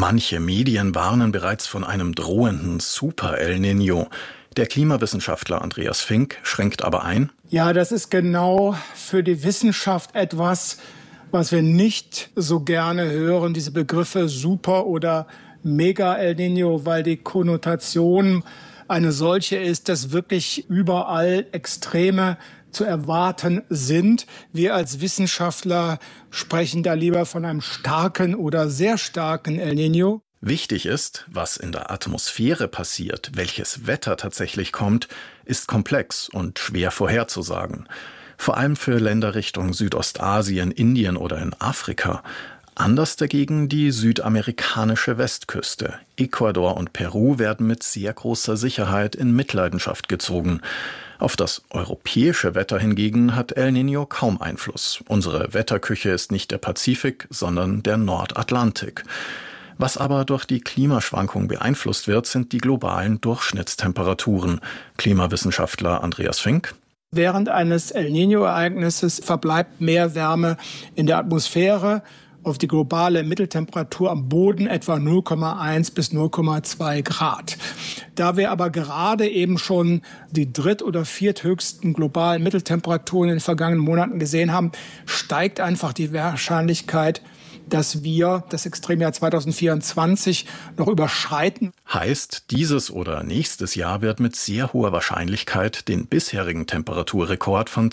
Manche Medien warnen bereits von einem drohenden Super-El Niño. Der Klimawissenschaftler Andreas Fink schränkt aber ein. Ja, das ist genau für die Wissenschaft etwas, was wir nicht so gerne hören, diese Begriffe Super- oder Mega-El Niño, weil die Konnotation eine solche ist, dass wirklich überall Extreme zu erwarten sind. Wir als Wissenschaftler sprechen da lieber von einem starken oder sehr starken El Niño. Wichtig ist, was in der Atmosphäre passiert, welches Wetter tatsächlich kommt, ist komplex und schwer vorherzusagen. Vor allem für Länder Richtung Südostasien, Indien oder in Afrika. Anders dagegen die südamerikanische Westküste. Ecuador und Peru werden mit sehr großer Sicherheit in Mitleidenschaft gezogen. Auf das europäische Wetter hingegen hat El Niño kaum Einfluss. Unsere Wetterküche ist nicht der Pazifik, sondern der Nordatlantik. Was aber durch die Klimaschwankung beeinflusst wird, sind die globalen Durchschnittstemperaturen. Klimawissenschaftler Andreas Fink. Während eines El Niño-Ereignisses verbleibt mehr Wärme in der Atmosphäre. Auf die globale Mitteltemperatur am Boden etwa 0,1 bis 0,2 Grad. Da wir aber gerade eben schon die dritt- oder vierthöchsten globalen Mitteltemperaturen in den vergangenen Monaten gesehen haben, steigt einfach die Wahrscheinlichkeit, dass wir das Extremjahr 2024 noch überschreiten. Heißt, dieses oder nächstes Jahr wird mit sehr hoher Wahrscheinlichkeit den bisherigen Temperaturrekord von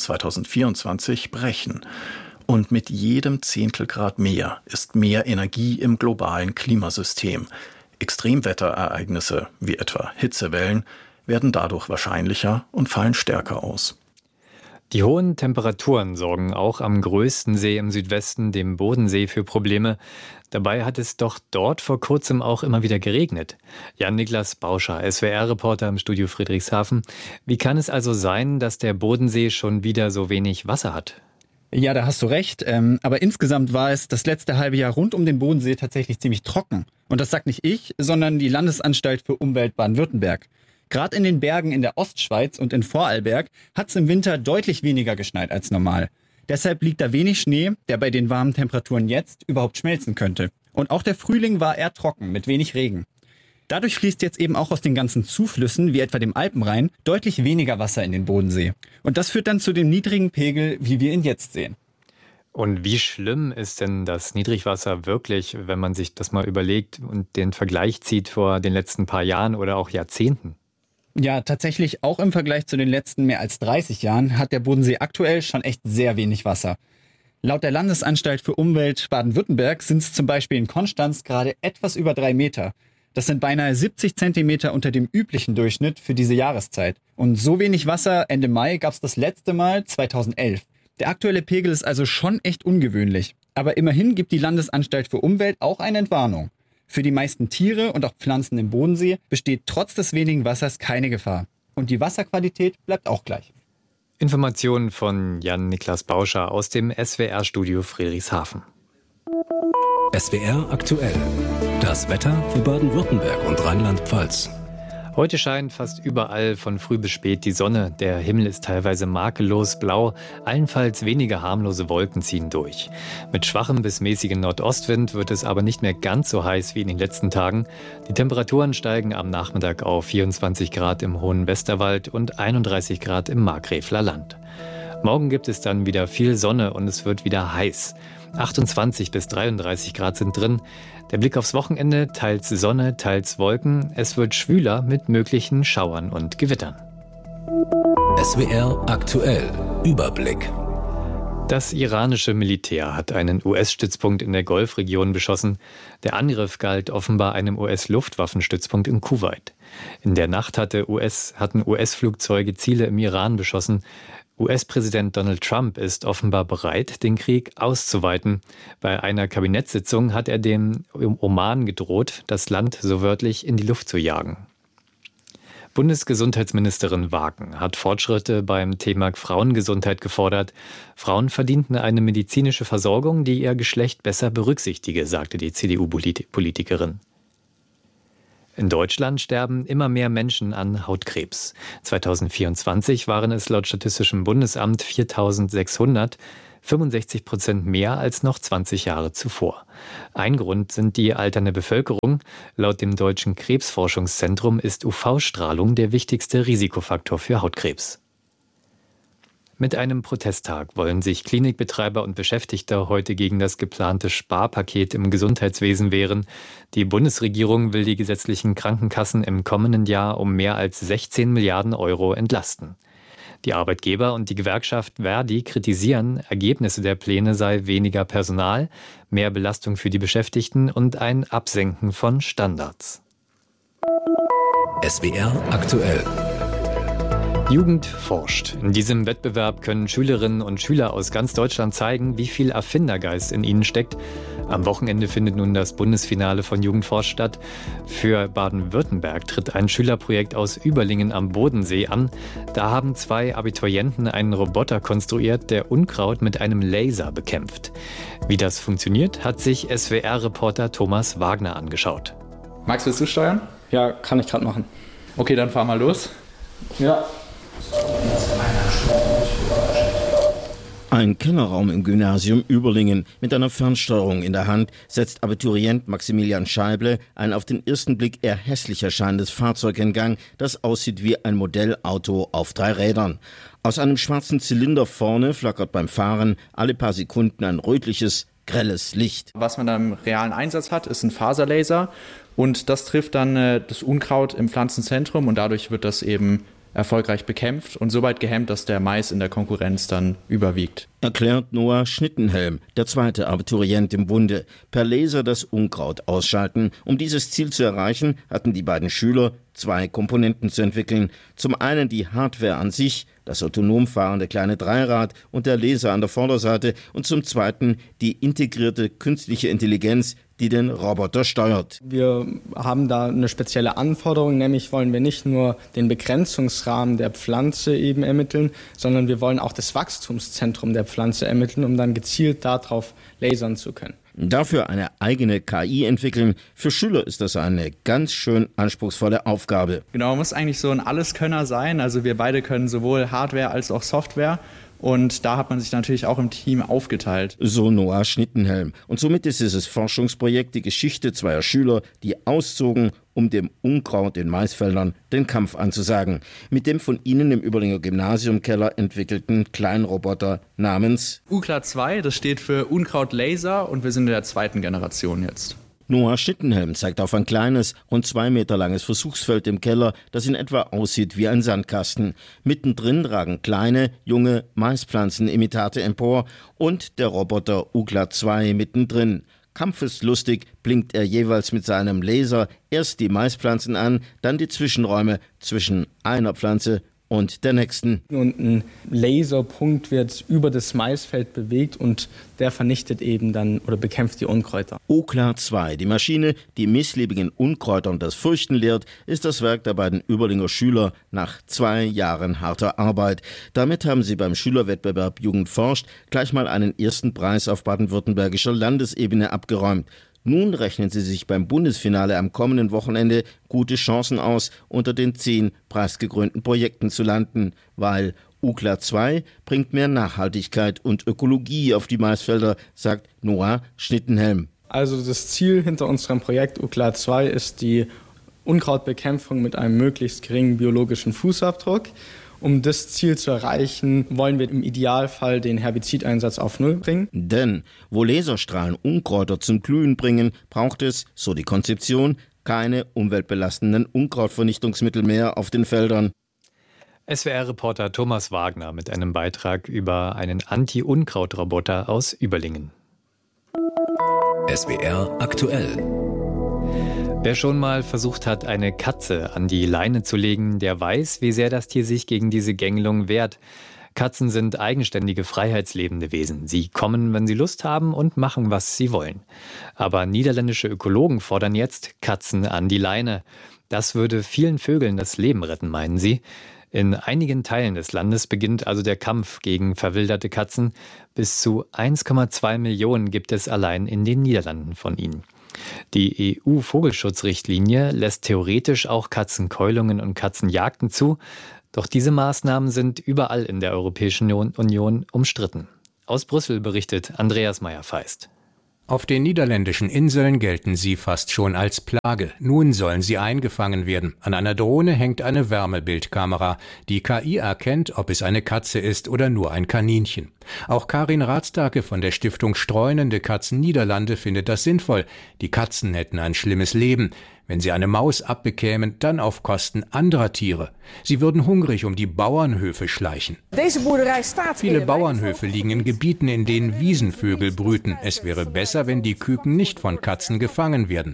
2024 brechen. Und mit jedem Zehntelgrad mehr ist mehr Energie im globalen Klimasystem. Extremwetterereignisse wie etwa Hitzewellen werden dadurch wahrscheinlicher und fallen stärker aus. Die hohen Temperaturen sorgen auch am größten See im Südwesten, dem Bodensee, für Probleme. Dabei hat es doch dort vor kurzem auch immer wieder geregnet. Jan-Niklas Bauscher, SWR-Reporter im Studio Friedrichshafen. Wie kann es also sein, dass der Bodensee schon wieder so wenig Wasser hat? Ja, da hast du recht. Aber insgesamt war es das letzte halbe Jahr rund um den Bodensee tatsächlich ziemlich trocken. Und das sagt nicht ich, sondern die Landesanstalt für Umwelt Baden-Württemberg. Gerade in den Bergen in der Ostschweiz und in Vorarlberg hat es im Winter deutlich weniger geschneit als normal. Deshalb liegt da wenig Schnee, der bei den warmen Temperaturen jetzt überhaupt schmelzen könnte. Und auch der Frühling war eher trocken, mit wenig Regen. Dadurch fließt jetzt eben auch aus den ganzen Zuflüssen, wie etwa dem Alpenrhein, deutlich weniger Wasser in den Bodensee. Und das führt dann zu dem niedrigen Pegel, wie wir ihn jetzt sehen. Und wie schlimm ist denn das Niedrigwasser wirklich, wenn man sich das mal überlegt und den Vergleich zieht vor den letzten paar Jahren oder auch Jahrzehnten? Ja, tatsächlich auch im Vergleich zu den letzten mehr als 30 Jahren hat der Bodensee aktuell schon echt sehr wenig Wasser. Laut der Landesanstalt für Umwelt Baden-Württemberg sind es zum Beispiel in Konstanz gerade etwas über 3 Meter. Das sind beinahe 70 Zentimeter unter dem üblichen Durchschnitt für diese Jahreszeit. Und so wenig Wasser Ende Mai gab es das letzte Mal 2011. Der aktuelle Pegel ist also schon echt ungewöhnlich. Aber immerhin gibt die Landesanstalt für Umwelt auch eine Entwarnung. Für die meisten Tiere und auch Pflanzen im Bodensee besteht trotz des wenigen Wassers keine Gefahr. Und die Wasserqualität bleibt auch gleich. Informationen von Jan-Niklas Bauscher aus dem SWR-Studio Friedrichshafen. SWR aktuell. Das Wetter für Baden-Württemberg und Rheinland-Pfalz. Heute scheint fast überall von früh bis spät die Sonne. Der Himmel ist teilweise makellos blau. Allenfalls wenige harmlose Wolken ziehen durch. Mit schwachem bis mäßigem Nordostwind wird es aber nicht mehr ganz so heiß wie in den letzten Tagen. Die Temperaturen steigen am Nachmittag auf 24 Grad im Hohen Westerwald und 31 Grad im Markgräfler Land. Morgen gibt es dann wieder viel Sonne und es wird wieder heiß. 28 bis 33 Grad sind drin. Der Blick aufs Wochenende, teils Sonne, teils Wolken. Es wird schwüler mit möglichen Schauern und Gewittern. SWR aktuell. Überblick. Das iranische Militär hat einen US-Stützpunkt in der Golfregion beschossen. Der Angriff galt offenbar einem US-Luftwaffenstützpunkt in Kuwait. In der Nacht hatten US-Flugzeuge Ziele im Iran beschossen. US-Präsident Donald Trump ist offenbar bereit, den Krieg auszuweiten. Bei einer Kabinettssitzung hat er dem Oman gedroht, das Land so wörtlich in die Luft zu jagen. Bundesgesundheitsministerin Wagen hat Fortschritte beim Thema Frauengesundheit gefordert. Frauen verdienten eine medizinische Versorgung, die ihr Geschlecht besser berücksichtige, sagte die CDU-Politikerin. In Deutschland sterben immer mehr Menschen an Hautkrebs. 2024 waren es laut Statistischem Bundesamt 4.600. 65% mehr als noch 20 Jahre zuvor. Ein Grund sind die alternde Bevölkerung. Laut dem Deutschen Krebsforschungszentrum ist UV-Strahlung der wichtigste Risikofaktor für Hautkrebs. Mit einem Protesttag wollen sich Klinikbetreiber und Beschäftigte heute gegen das geplante Sparpaket im Gesundheitswesen wehren. Die Bundesregierung will die gesetzlichen Krankenkassen im kommenden Jahr um mehr als 16 Milliarden Euro entlasten. Die Arbeitgeber und die Gewerkschaft Verdi kritisieren, Ergebnisse der Pläne sei weniger Personal, mehr Belastung für die Beschäftigten und ein Absenken von Standards. SWR aktuell. Jugend forscht. In diesem Wettbewerb können Schülerinnen und Schüler aus ganz Deutschland zeigen, wie viel Erfindergeist in ihnen steckt. Am Wochenende findet nun das Bundesfinale von Jugend forscht statt. Für Baden-Württemberg tritt ein Schülerprojekt aus Überlingen am Bodensee an. Da haben 2 Abiturienten einen Roboter konstruiert, der Unkraut mit einem Laser bekämpft. Wie das funktioniert, hat sich SWR-Reporter Thomas Wagner angeschaut. Max, willst du steuern? Ja, kann ich gerade machen. Okay, dann fahr mal los. Ja. Ein Kellerraum im Gymnasium Überlingen. Mit einer Fernsteuerung in der Hand setzt Abiturient Maximilian Scheible ein auf den ersten Blick eher hässlich erscheinendes Fahrzeug in Gang, das aussieht wie ein Modellauto auf 3 Rädern. Aus einem schwarzen Zylinder vorne flackert beim Fahren alle paar Sekunden ein rötliches, grelles Licht. Was man dann im realen Einsatz hat, ist ein Faserlaser und das trifft dann das Unkraut im Pflanzenzentrum und dadurch wird das eben erfolgreich bekämpft und so weit gehemmt, dass der Mais in der Konkurrenz dann überwiegt. Erklärt Noah Schnittenhelm, der 2. Abiturient im Bunde. Per Laser das Unkraut ausschalten. Um dieses Ziel zu erreichen, hatten die beiden Schüler 2 Komponenten zu entwickeln. Zum einen die Hardware an sich, das autonom fahrende kleine Dreirad und der Laser an der Vorderseite und zum zweiten die integrierte künstliche Intelligenz, die den Roboter steuert. Wir haben da eine spezielle Anforderung, nämlich wollen wir nicht nur den Begrenzungsrahmen der Pflanze eben ermitteln, sondern wir wollen auch das Wachstumszentrum der Pflanze ermitteln, um dann gezielt darauf lasern zu können. Dafür eine eigene KI entwickeln. Für Schüler ist das eine ganz schön anspruchsvolle Aufgabe. Genau, man muss eigentlich so ein Alleskönner sein. Also wir beide können sowohl Hardware als auch Software. Und da hat man sich natürlich auch im Team aufgeteilt. So Noah Schnittenhelm. Und somit ist dieses Forschungsprojekt die Geschichte 2 Schüler, die auszogen, um dem Unkraut in Maisfeldern den Kampf anzusagen. Mit dem von ihnen im Überlinger Gymnasiumkeller entwickelten Kleinroboter namens UKLA 2, das steht für Unkraut-Laser und wir sind in der 2. Generation jetzt. Noah Schnittenhelm zeigt auf ein kleines, rund 2 Meter langes Versuchsfeld im Keller, das in etwa aussieht wie ein Sandkasten. Mittendrin ragen kleine, junge Maispflanzenimitate empor und der Roboter UKLA 2 mittendrin. Kampfeslustig blinkt er jeweils mit seinem Laser erst die Maispflanzen an, dann die Zwischenräume zwischen einer Pflanze und der nächsten. Und ein Laserpunkt wird über das Maisfeld bewegt und der vernichtet eben dann oder bekämpft die Unkräuter. UKLA 2, die Maschine, die missliebigen Unkräutern das Fürchten lehrt, ist das Werk der beiden Überlinger Schüler nach 2 Jahren harter Arbeit. Damit haben sie beim Schülerwettbewerb Jugend forscht gleich mal einen ersten Preis auf baden-württembergischer Landesebene abgeräumt. Nun rechnen sie sich beim Bundesfinale am kommenden Wochenende gute Chancen aus, unter den 10 preisgekrönten Projekten zu landen, weil UKLA 2 bringt mehr Nachhaltigkeit und Ökologie auf die Maisfelder, sagt Noah Schnittenhelm. Also das Ziel hinter unserem Projekt UKLA 2 ist die Unkrautbekämpfung mit einem möglichst geringen biologischen Fußabdruck. Um das Ziel zu erreichen, wollen wir im Idealfall den Herbizideinsatz auf Null bringen. Denn wo Laserstrahlen Unkräuter zum Glühen bringen, braucht es, so die Konzeption, keine umweltbelastenden Unkrautvernichtungsmittel mehr auf den Feldern. SWR-Reporter Thomas Wagner mit einem Beitrag über einen Anti-Unkraut-Roboter aus Überlingen. SWR aktuell. Wer schon mal versucht hat, eine Katze an die Leine zu legen, der weiß, wie sehr das Tier sich gegen diese Gängelung wehrt. Katzen sind eigenständige, freiheitslebende Wesen. Sie kommen, wenn sie Lust haben und machen, was sie wollen. Aber niederländische Ökologen fordern jetzt Katzen an die Leine. Das würde vielen Vögeln das Leben retten, meinen sie. In einigen Teilen des Landes beginnt also der Kampf gegen verwilderte Katzen. Bis zu 1,2 Millionen gibt es allein in den Niederlanden von ihnen. Die EU-Vogelschutzrichtlinie lässt theoretisch auch Katzenkeulungen und Katzenjagden zu. Doch diese Maßnahmen sind überall in der Europäischen Union umstritten. Aus Brüssel berichtet Andreas Meyer-Feist. Auf den niederländischen Inseln gelten sie fast schon als Plage. Nun sollen sie eingefangen werden. An einer Drohne hängt eine Wärmebildkamera. Die KI erkennt, ob es eine Katze ist oder nur ein Kaninchen. Auch Karin Rathstake von der Stiftung Streunende Katzen Niederlande findet das sinnvoll. Die Katzen hätten ein schlimmes Leben. Wenn sie eine Maus abbekämen, dann auf Kosten anderer Tiere. Sie würden hungrig um die Bauernhöfe schleichen. Viele Bauernhöfe liegen in Gebieten, in denen Wiesenvögel brüten. Es wäre besser, wenn die Küken nicht von Katzen gefangen werden.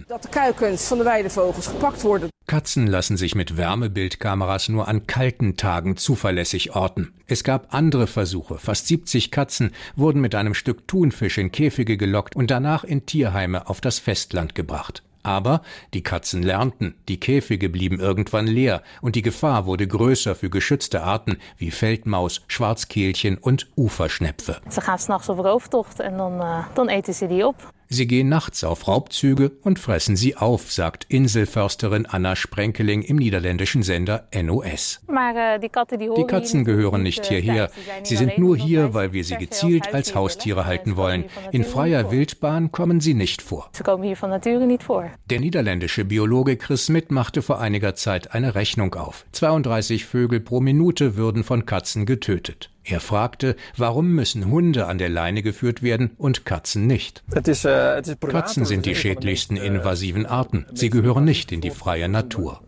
Katzen lassen sich mit Wärmebildkameras nur an kalten Tagen zuverlässig orten. Es gab andere Versuche. Fast 70 Katzen wurden mit einem Stück Thunfisch in Käfige gelockt und danach in Tierheime auf das Festland gebracht. Aber die Katzen lernten, die Käfige blieben irgendwann leer und die Gefahr wurde größer für geschützte Arten wie Feldmaus, Schwarzkehlchen und Uferschnepfe. Sie gaan 's nachts op rooftocht en dan eten sie die op. Sie gehen nachts auf Raubzüge und fressen sie auf, sagt Inselförsterin Anna Sprenkeling im niederländischen Sender NOS. Die Katzen gehören nicht hierher. Sie sind nur hier, weil wir sie gezielt als Haustiere halten wollen. In freier Wildbahn kommen sie nicht vor. Der niederländische Biologe Chris Smit machte vor einiger Zeit eine Rechnung auf. 32 Vögel pro Minute würden von Katzen getötet. Er fragte, warum müssen Hunde an der Leine geführt werden und Katzen nicht? Katzen sind die schädlichsten invasiven Arten. Sie gehören nicht in die freie Natur.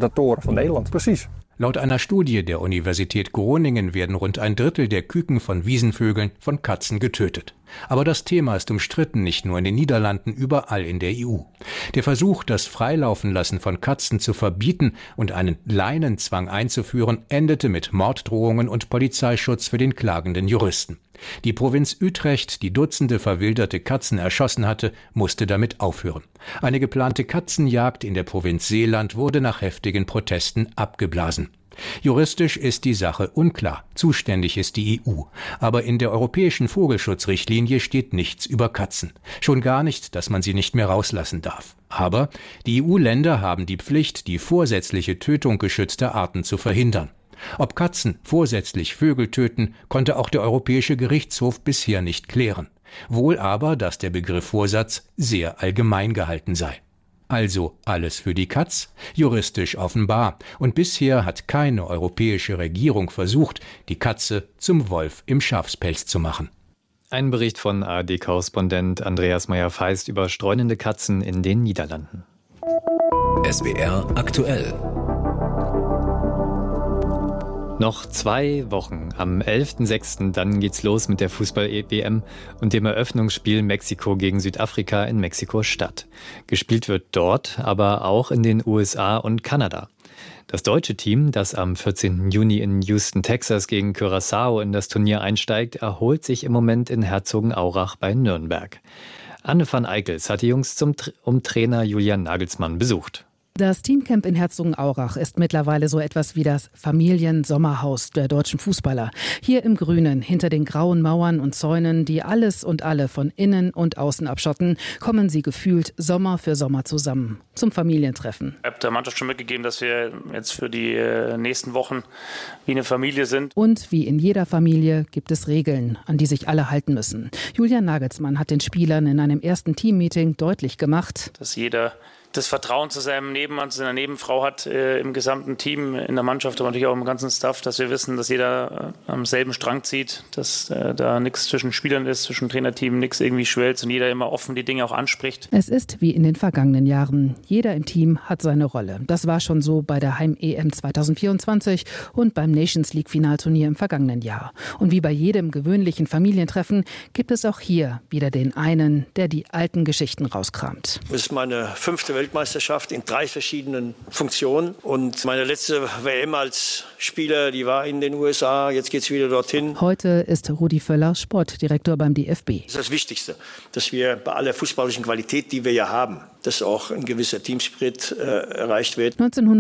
Laut einer Studie der Universität Groningen werden rund ein Drittel der Küken von Wiesenvögeln von Katzen getötet. Aber das Thema ist umstritten, nicht nur in den Niederlanden, überall in der EU. Der Versuch, das Freilaufenlassen von Katzen zu verbieten und einen Leinenzwang einzuführen, endete mit Morddrohungen und Polizeischutz für den klagenden Juristen. Die Provinz Utrecht, die Dutzende verwilderte Katzen erschossen hatte, musste damit aufhören. Eine geplante Katzenjagd in der Provinz Zeeland wurde nach heftigen Protesten abgeblasen. Juristisch ist die Sache unklar. Zuständig ist die EU. Aber in der europäischen Vogelschutzrichtlinie steht nichts über Katzen. Schon gar nicht, dass man sie nicht mehr rauslassen darf. Aber die EU-Länder haben die Pflicht, die vorsätzliche Tötung geschützter Arten zu verhindern. Ob Katzen vorsätzlich Vögel töten, konnte auch der Europäische Gerichtshof bisher nicht klären. Wohl aber, dass der Begriff Vorsatz sehr allgemein gehalten sei. Also alles für die Katz? Juristisch offenbar. Und bisher hat keine europäische Regierung versucht, die Katze zum Wolf im Schafspelz zu machen. Ein Bericht von ARD-Korrespondent Andreas Meyer-Feist über streunende Katzen in den Niederlanden. SWR aktuell. Noch 2 Wochen. Am 11.06. dann geht's los mit der Fußball-WM und dem Eröffnungsspiel Mexiko gegen Südafrika in Mexiko-Stadt. Gespielt wird dort, aber auch in den USA und Kanada. Das deutsche Team, das am 14. Juni in Houston, Texas gegen Curaçao in das Turnier einsteigt, erholt sich im Moment in Herzogenaurach bei Nürnberg. Anne van Eickels hat die Jungs um Trainer Julian Nagelsmann besucht. Das Teamcamp in Herzogenaurach ist mittlerweile so etwas wie das Familiensommerhaus der deutschen Fußballer. Hier im Grünen, hinter den grauen Mauern und Zäunen, die alles und alle von innen und außen abschotten, kommen sie gefühlt Sommer für Sommer zusammen zum Familientreffen. Ich habe der Mannschaft schon mitgegeben, dass wir jetzt für die nächsten Wochen wie eine Familie sind. Und wie in jeder Familie gibt es Regeln, an die sich alle halten müssen. Julian Nagelsmann hat den Spielern in einem ersten Teammeeting deutlich gemacht, dass jeder das Vertrauen zu seinem Nebenmann, zu seiner Nebenfrau hat im gesamten Team, in der Mannschaft, aber natürlich auch im ganzen Staff, dass wir wissen, dass jeder am selben Strang zieht, dass da nichts zwischen Spielern ist, zwischen Trainerteam, nichts irgendwie schwelzt und jeder immer offen die Dinge auch anspricht. Es ist wie in den vergangenen Jahren. Jeder im Team hat seine Rolle. Das war schon so bei der Heim-EM 2024 und beim Nations-League-Finalturnier im vergangenen Jahr. Und wie bei jedem gewöhnlichen Familientreffen gibt es auch hier wieder den einen, der die alten Geschichten rauskramt. Das ist meine 5. Weltmeisterschaft in 3 verschiedenen Funktionen. Und meine letzte WM als Spieler, die war in den USA. Jetzt geht es wieder dorthin. Heute ist Rudi Völler Sportdirektor beim DFB. Das ist das Wichtigste, dass wir bei aller fußballerischen Qualität, die wir ja haben, dass auch ein gewisser Teamspirit erreicht wird.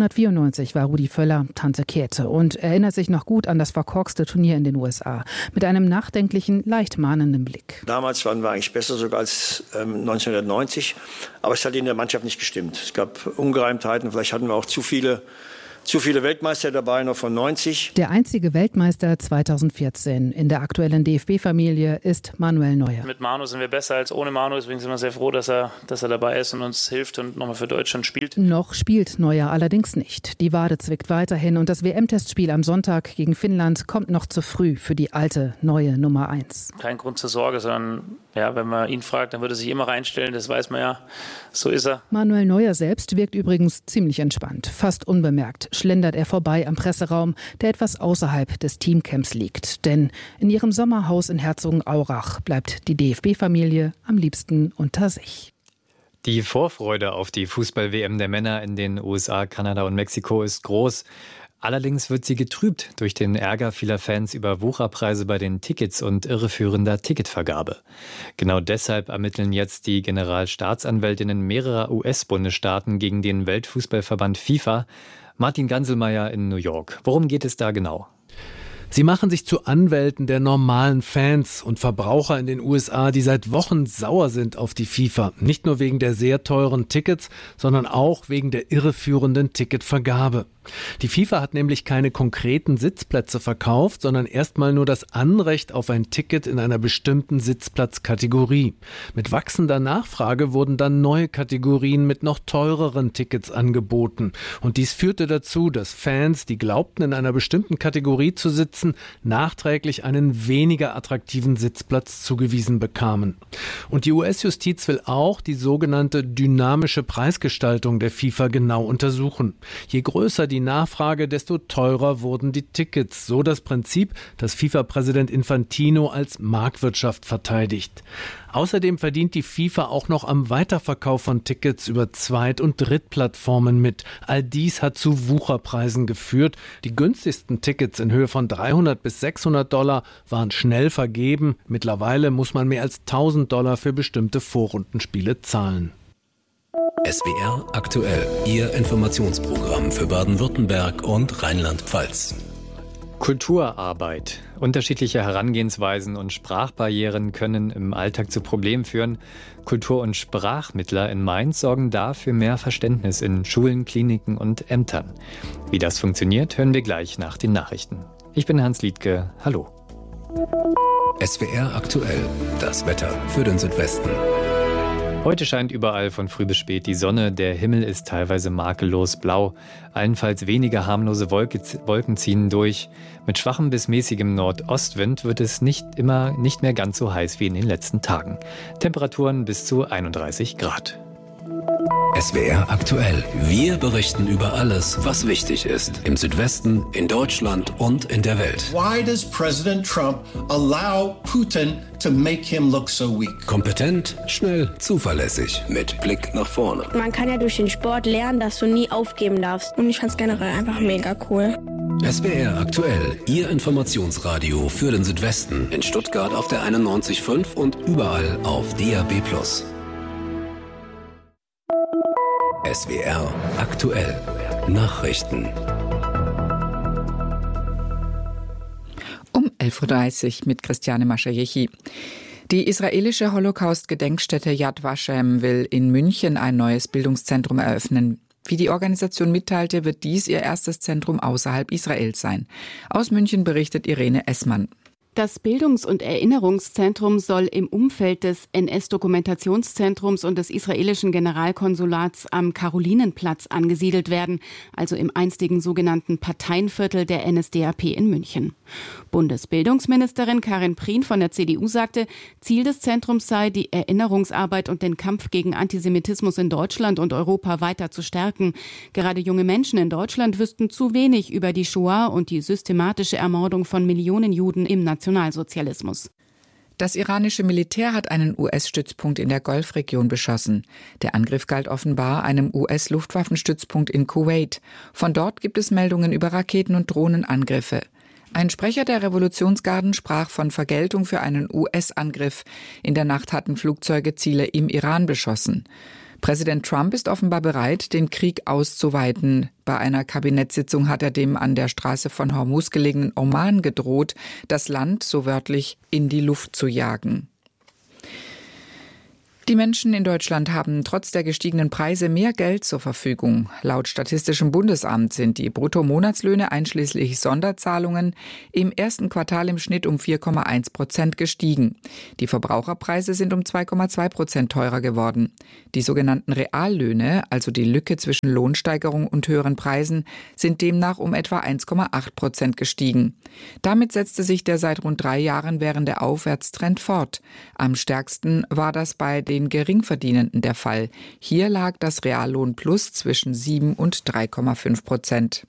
1994 war Rudi Völler Tante Käthe und erinnert sich noch gut an das verkorkste Turnier in den USA. Mit einem nachdenklichen, leicht mahnenden Blick. Damals waren wir eigentlich besser sogar als 1990. Aber es hat in der Mannschaft nicht gestimmt. Es gab Ungereimtheiten, vielleicht hatten wir auch zu viele Zu viele Weltmeister dabei, noch von 90. Der einzige Weltmeister 2014 in der aktuellen DFB-Familie ist Manuel Neuer. Mit Manu sind wir besser als ohne Manu, deswegen sind wir sehr froh, dass er dabei ist und uns hilft und nochmal für Deutschland spielt. Noch spielt Neuer allerdings nicht. Die Wade zwickt weiterhin und das WM-Testspiel am Sonntag gegen Finnland kommt noch zu früh für die alte, neue Nummer 1. Kein Grund zur Sorge, sondern wenn man ihn fragt, dann würde er sich immer reinstellen, das weiß man ja, so ist er. Manuel Neuer selbst wirkt übrigens ziemlich entspannt, fast unbemerkt schlendert er vorbei am Presseraum, der etwas außerhalb des Teamcamps liegt. Denn in ihrem Sommerhaus in Herzogenaurach bleibt die DFB-Familie am liebsten unter sich. Die Vorfreude auf die Fußball-WM der Männer in den USA, Kanada und Mexiko ist groß. Allerdings wird sie getrübt durch den Ärger vieler Fans über Wucherpreise bei den Tickets und irreführender Ticketvergabe. Genau deshalb ermitteln jetzt die Generalstaatsanwältinnen mehrerer US-Bundesstaaten gegen den Weltfußballverband FIFA. Martin Ganselmeier in New York. Worum geht es da genau? Sie machen sich zu Anwälten der normalen Fans und Verbraucher in den USA, die seit Wochen sauer sind auf die FIFA. Nicht nur wegen der sehr teuren Tickets, sondern auch wegen der irreführenden Ticketvergabe. Die FIFA hat nämlich keine konkreten Sitzplätze verkauft, sondern erstmal nur das Anrecht auf ein Ticket in einer bestimmten Sitzplatzkategorie. Mit wachsender Nachfrage wurden dann neue Kategorien mit noch teureren Tickets angeboten. Und dies führte dazu, dass Fans, die glaubten, in einer bestimmten Kategorie zu sitzen, nachträglich einen weniger attraktiven Sitzplatz zugewiesen bekamen. Und die US-Justiz will auch die sogenannte dynamische Preisgestaltung der FIFA genau untersuchen. Je größer die Nachfrage, desto teurer wurden die Tickets. So das Prinzip, das FIFA-Präsident Infantino als Marktwirtschaft verteidigt. Außerdem verdient die FIFA auch noch am Weiterverkauf von Tickets über Zweit- und Drittplattformen mit. All dies hat zu Wucherpreisen geführt. Die günstigsten Tickets in Höhe von $300 bis $600 waren schnell vergeben. Mittlerweile muss man mehr als $1.000 für bestimmte Vorrundenspiele zahlen. SWR aktuell, Ihr Informationsprogramm für Baden-Württemberg und Rheinland-Pfalz. Kulturarbeit. Unterschiedliche Herangehensweisen und Sprachbarrieren können im Alltag zu Problemen führen. Kultur- und Sprachmittler in Mainz sorgen da für mehr Verständnis in Schulen, Kliniken und Ämtern. Wie das funktioniert, hören wir gleich nach den Nachrichten. Ich bin Hans Liedke. Hallo. SWR aktuell, das Wetter für den Südwesten. Heute scheint überall von früh bis spät die Sonne. Der Himmel ist teilweise makellos blau. Allenfalls wenige harmlose Wolken ziehen durch. Mit schwachem bis mäßigem Nordostwind wird es nicht mehr ganz so heiß wie in den letzten Tagen. Temperaturen bis zu 31 Grad. SWR aktuell. Wir berichten über alles, was wichtig ist. Im Südwesten, in Deutschland und in der Welt. Why does President Trump allow Putin to make him look so weak? Kompetent, schnell, zuverlässig, mit Blick nach vorne. Man kann ja durch den Sport lernen, dass du nie aufgeben darfst. Und ich fand es generell einfach mega cool. SWR aktuell, Ihr Informationsradio für den Südwesten. In Stuttgart auf der 91.5 und überall auf DAB+. SWR aktuell. Nachrichten. Um 11.30 Uhr mit Christiane Maschajechi. Die israelische Holocaust-Gedenkstätte Yad Vashem will in München ein neues Bildungszentrum eröffnen. Wie die Organisation mitteilte, wird dies ihr erstes Zentrum außerhalb Israels sein. Aus München berichtet Irene Essmann. Das Bildungs- und Erinnerungszentrum soll im Umfeld des NS-Dokumentationszentrums und des israelischen Generalkonsulats am Karolinenplatz angesiedelt werden, also im einstigen sogenannten Parteienviertel der NSDAP in München. Bundesbildungsministerin Karin Prien von der CDU sagte, Ziel des Zentrums sei, die Erinnerungsarbeit und den Kampf gegen Antisemitismus in Deutschland und Europa weiter zu stärken. Gerade junge Menschen in Deutschland wüssten zu wenig über die Shoah und die systematische Ermordung von Millionen Juden im Nationalsozialismus. Das iranische Militär hat einen US-Stützpunkt in der Golfregion beschossen. Der Angriff galt offenbar einem US-Luftwaffenstützpunkt in Kuwait. Von dort gibt es Meldungen über Raketen- und Drohnenangriffe. Ein Sprecher der Revolutionsgarden sprach von Vergeltung für einen US-Angriff. In der Nacht hatten Flugzeuge Ziele im Iran beschossen. Präsident Trump ist offenbar bereit, den Krieg auszuweiten. Bei einer Kabinettssitzung hat er dem an der Straße von Hormuz gelegenen Oman gedroht, das Land so wörtlich in die Luft zu jagen. Die Menschen in Deutschland haben trotz der gestiegenen Preise mehr Geld zur Verfügung. Laut Statistischem Bundesamt sind die Bruttomonatslöhne einschließlich Sonderzahlungen im ersten Quartal im Schnitt um 4,1% gestiegen. Die Verbraucherpreise sind um 2,2% teurer geworden. Die sogenannten Reallöhne, also die Lücke zwischen Lohnsteigerung und höheren Preisen, sind demnach um etwa 1,8% gestiegen. Damit setzte sich der seit rund 3 Jahren währende Aufwärtstrend fort. Am stärksten war das bei den Geringverdienenden der Fall. Hier lag das Reallohnplus zwischen 7 und 3,5%.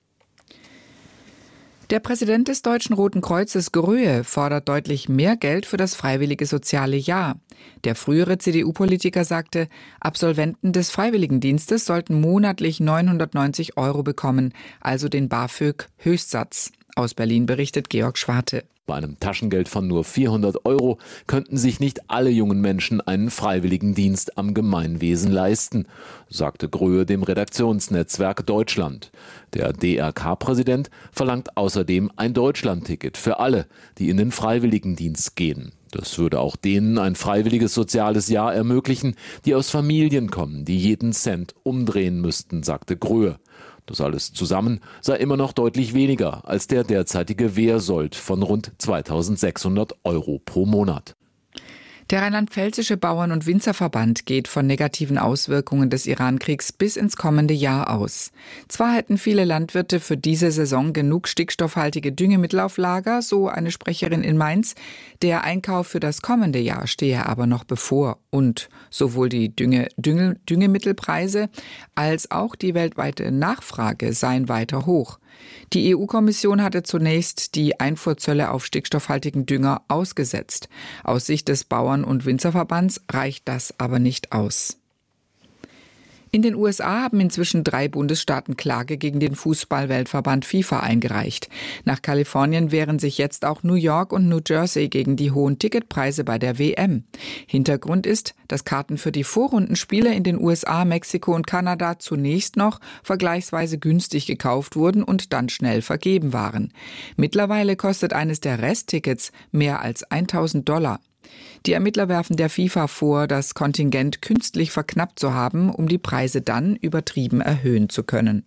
Der Präsident des Deutschen Roten Kreuzes, Gröhe, fordert deutlich mehr Geld für das freiwillige soziale Jahr. Der frühere CDU-Politiker sagte, Absolventen des Freiwilligendienstes sollten monatlich 990 € bekommen, also den BAföG-Höchstsatz. Aus Berlin berichtet Georg Schwarte. Bei einem Taschengeld von nur 400 € könnten sich nicht alle jungen Menschen einen Freiwilligendienst am Gemeinwesen leisten, sagte Gröhe dem Redaktionsnetzwerk Deutschland. Der DRK-Präsident verlangt außerdem ein Deutschlandticket für alle, die in den Freiwilligendienst gehen. Das würde auch denen ein freiwilliges soziales Jahr ermöglichen, die aus Familien kommen, die jeden Cent umdrehen müssten, sagte Gröhe. Das alles zusammen sei immer noch deutlich weniger als der derzeitige Wehrsold von rund 2.600 € pro Monat. Der Rheinland-Pfälzische Bauern- und Winzerverband geht von negativen Auswirkungen des Iran-Kriegs bis ins kommende Jahr aus. Zwar hätten viele Landwirte für diese Saison genug stickstoffhaltige Düngemittel auf Lager, so eine Sprecherin in Mainz. Der Einkauf für das kommende Jahr stehe aber noch bevor. Und sowohl die Düngemittelpreise als auch die weltweite Nachfrage seien weiter hoch. Die EU-Kommission hatte zunächst die Einfuhrzölle auf stickstoffhaltigen Dünger ausgesetzt. Aus Sicht des Bauern- und Winzerverbands reicht das aber nicht aus. In den USA haben inzwischen 3 Bundesstaaten Klage gegen den Fußball-Weltverband FIFA eingereicht. Nach Kalifornien wehren sich jetzt auch New York und New Jersey gegen die hohen Ticketpreise bei der WM. Hintergrund ist, dass Karten für die Vorrundenspiele in den USA, Mexiko und Kanada zunächst noch vergleichsweise günstig gekauft wurden und dann schnell vergeben waren. Mittlerweile kostet eines der Resttickets mehr als $1.000. Die Ermittler werfen der FIFA vor, das Kontingent künstlich verknappt zu haben, um die Preise dann übertrieben erhöhen zu können.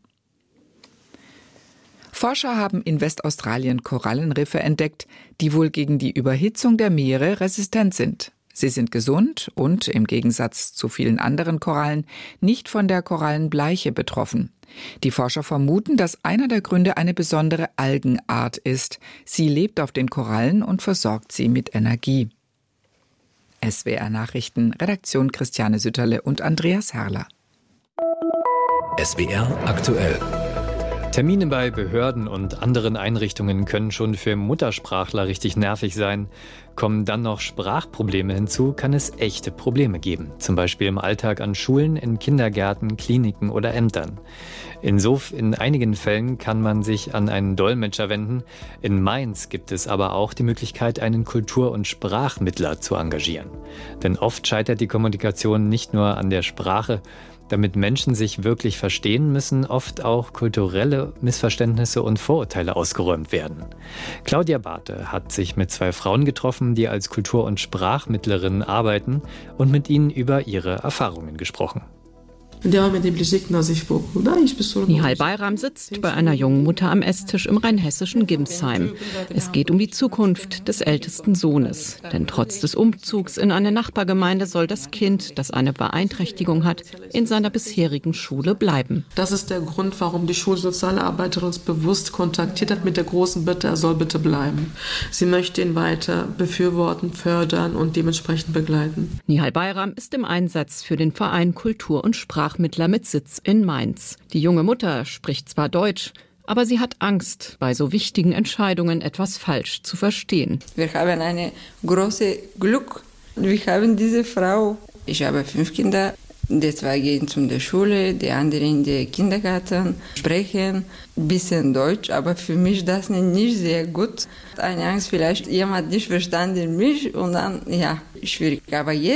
Forscher haben in Westaustralien Korallenriffe entdeckt, die wohl gegen die Überhitzung der Meere resistent sind. Sie sind gesund und, im Gegensatz zu vielen anderen Korallen, nicht von der Korallenbleiche betroffen. Die Forscher vermuten, dass einer der Gründe eine besondere Algenart ist. Sie lebt auf den Korallen und versorgt sie mit Energie. SWR Nachrichten, Redaktion Christiane Sütterle und Andreas Herrler. SWR aktuell. Termine bei Behörden und anderen Einrichtungen können schon für Muttersprachler richtig nervig sein. Kommen dann noch Sprachprobleme hinzu, kann es echte Probleme geben. Zum Beispiel im Alltag an Schulen, in Kindergärten, Kliniken oder Ämtern. In einigen Fällen kann man sich an einen Dolmetscher wenden. In Mainz gibt es aber auch die Möglichkeit, einen Kultur- und Sprachmittler zu engagieren. Denn oft scheitert die Kommunikation nicht nur an der Sprache. Damit Menschen sich wirklich verstehen, müssen oft auch kulturelle Missverständnisse und Vorurteile ausgeräumt werden. Claudia Barthe hat sich mit 2 Frauen getroffen, die als Kultur- und Sprachmittlerinnen arbeiten, und mit ihnen über ihre Erfahrungen gesprochen. Nihal Bayram sitzt bei einer jungen Mutter am Esstisch im rheinhessischen Gimsheim. Es geht um die Zukunft des ältesten Sohnes. Denn trotz des Umzugs in eine Nachbargemeinde soll das Kind, das eine Beeinträchtigung hat, in seiner bisherigen Schule bleiben. Das ist der Grund, warum die Schulsozialarbeiterin uns bewusst kontaktiert hat mit der großen Bitte, er soll bitte bleiben. Sie möchte ihn weiter befürworten, fördern und dementsprechend begleiten. Nihal Bayram ist im Einsatz für den Verein Kultur- und Sprachmittler mit Sitz in Mainz. Die junge Mutter spricht zwar Deutsch, aber sie hat Angst, bei so wichtigen Entscheidungen etwas falsch zu verstehen. Wir haben eine große Glück. Wir haben diese Frau. Ich habe 5 Kinder. Die 2 gehen zur Schule, die anderen in den Kindergarten, sprechen ein bisschen Deutsch, aber für mich das nicht sehr gut. Eine Angst, vielleicht jemand nicht verstanden mich und dann, ja, schwierig. Aber jetzt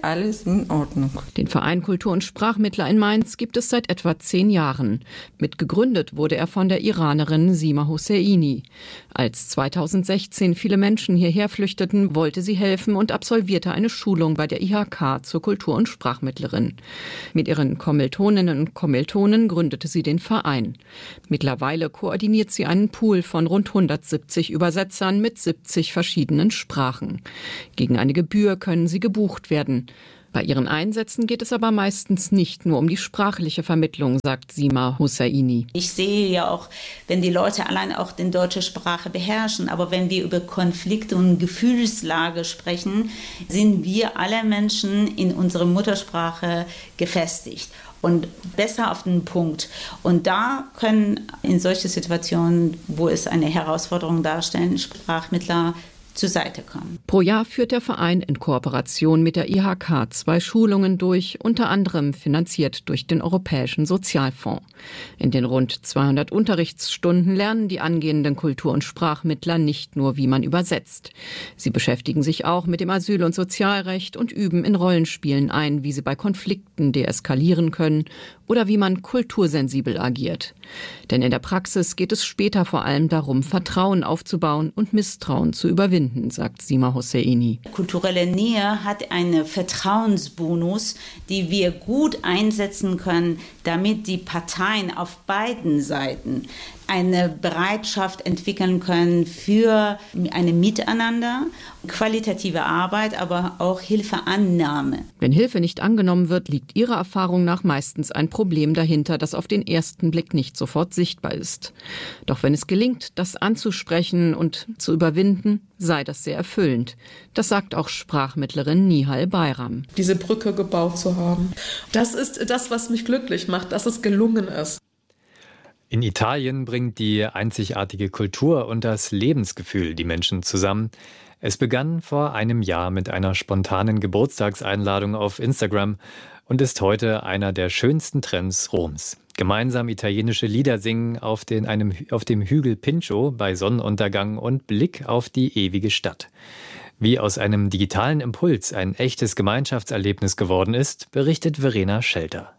alles in Ordnung. Den Verein Kultur- und Sprachmittler in Mainz gibt es seit etwa 10 Jahren. Mitgegründet wurde er von der Iranerin Sima Hosseini. Als 2016 viele Menschen hierher flüchteten, wollte sie helfen und absolvierte eine Schulung bei der IHK zur Kultur- und Sprachmittlerin. Mit ihren Kommilitoninnen und Kommilitonen gründete sie den Verein. Mittlerweile koordiniert sie einen Pool von rund 170 Übersetzern mit 70 verschiedenen Sprachen. Gegen eine Gebühr können sie gebucht werden. Bei ihren Einsätzen geht es aber meistens nicht nur um die sprachliche Vermittlung, sagt Sima Hosseini. Ich sehe ja auch, wenn die Leute allein auch die deutsche Sprache beherrschen, aber wenn wir über Konflikte und Gefühlslage sprechen, sind wir alle Menschen in unserer Muttersprache gefestigt und besser auf den Punkt. Und da können in solchen Situationen, wo es eine Herausforderung darstellen, Sprachmittler zur Seite kommen. Pro Jahr führt der Verein in Kooperation mit der IHK 2 Schulungen durch, unter anderem finanziert durch den Europäischen Sozialfonds. In den rund 200 Unterrichtsstunden lernen die angehenden Kultur- und Sprachmittler nicht nur, wie man übersetzt. Sie beschäftigen sich auch mit dem Asyl- und Sozialrecht und üben in Rollenspielen ein, wie sie bei Konflikten deeskalieren können oder wie man kultursensibel agiert. Denn in der Praxis geht es später vor allem darum, Vertrauen aufzubauen und Misstrauen zu überwinden, sagt Sima Hosseini. Kulturelle Nähe hat einen Vertrauensbonus, die wir gut einsetzen können, damit die Parteien auf beiden Seiten eine Bereitschaft entwickeln können für eine Miteinander, qualitative Arbeit, aber auch Hilfeannahme. Wenn Hilfe nicht angenommen wird, liegt ihrer Erfahrung nach meistens ein Problem dahinter, das auf den ersten Blick nicht sofort sichtbar ist. Doch wenn es gelingt, das anzusprechen und zu überwinden, sei das sehr erfüllend. Das sagt auch Sprachmittlerin Nihal Bayram. Diese Brücke gebaut zu haben, das ist das, was mich glücklich macht, dass es gelungen ist. In Italien bringt die einzigartige Kultur und das Lebensgefühl die Menschen zusammen. Es begann vor einem Jahr mit einer spontanen Geburtstagseinladung auf Instagram und ist heute einer der schönsten Trends Roms. Gemeinsam italienische Lieder singen auf dem Hügel Pincio bei Sonnenuntergang und Blick auf die ewige Stadt. Wie aus einem digitalen Impuls ein echtes Gemeinschaftserlebnis geworden ist, berichtet Verena Schelter.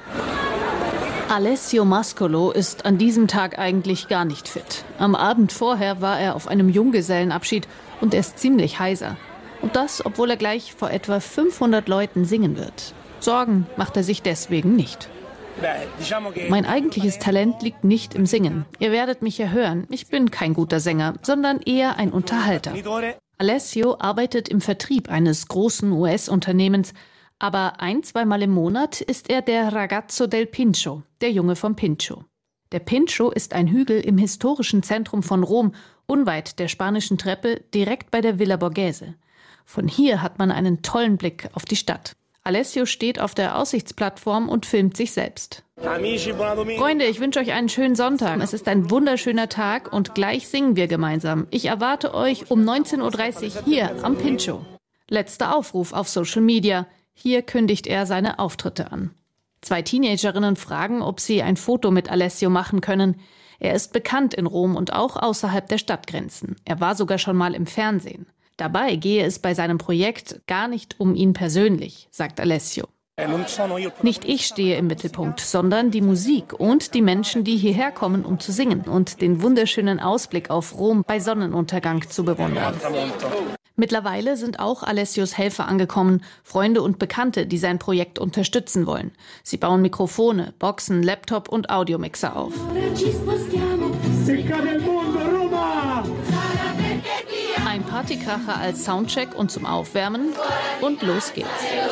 Alessio Mascolo ist an diesem Tag eigentlich gar nicht fit. Am Abend vorher war er auf einem Junggesellenabschied und er ist ziemlich heiser. Und das, obwohl er gleich vor etwa 500 Leuten singen wird. Sorgen macht er sich deswegen nicht. Mein eigentliches Talent liegt nicht im Singen. Ihr werdet mich ja hören, ich bin kein guter Sänger, sondern eher ein Unterhalter. Alessio arbeitet im Vertrieb eines großen US-Unternehmens, aber 1-2 Mal im Monat ist er der Ragazzo del Pincio, der Junge vom Pincio. Der Pincio ist ein Hügel im historischen Zentrum von Rom, unweit der Spanischen Treppe, direkt bei der Villa Borghese. Von hier hat man einen tollen Blick auf die Stadt. Alessio steht auf der Aussichtsplattform und filmt sich selbst. Freunde, ich wünsche euch einen schönen Sonntag. Es ist ein wunderschöner Tag und gleich singen wir gemeinsam. Ich erwarte euch um 19.30 Uhr hier am Pincio. Letzter Aufruf auf Social Media. Hier kündigt er seine Auftritte an. 2 Teenagerinnen fragen, ob sie ein Foto mit Alessio machen können. Er ist bekannt in Rom und auch außerhalb der Stadtgrenzen. Er war sogar schon mal im Fernsehen. Dabei gehe es bei seinem Projekt gar nicht um ihn persönlich, sagt Alessio. Nicht ich stehe im Mittelpunkt, sondern die Musik und die Menschen, die hierher kommen, um zu singen und den wunderschönen Ausblick auf Rom bei Sonnenuntergang zu bewundern. Mittlerweile sind auch Alessios Helfer angekommen, Freunde und Bekannte, die sein Projekt unterstützen wollen. Sie bauen Mikrofone, Boxen, Laptop und Audiomixer auf. Ein Partykracher als Soundcheck und zum Aufwärmen und los geht's.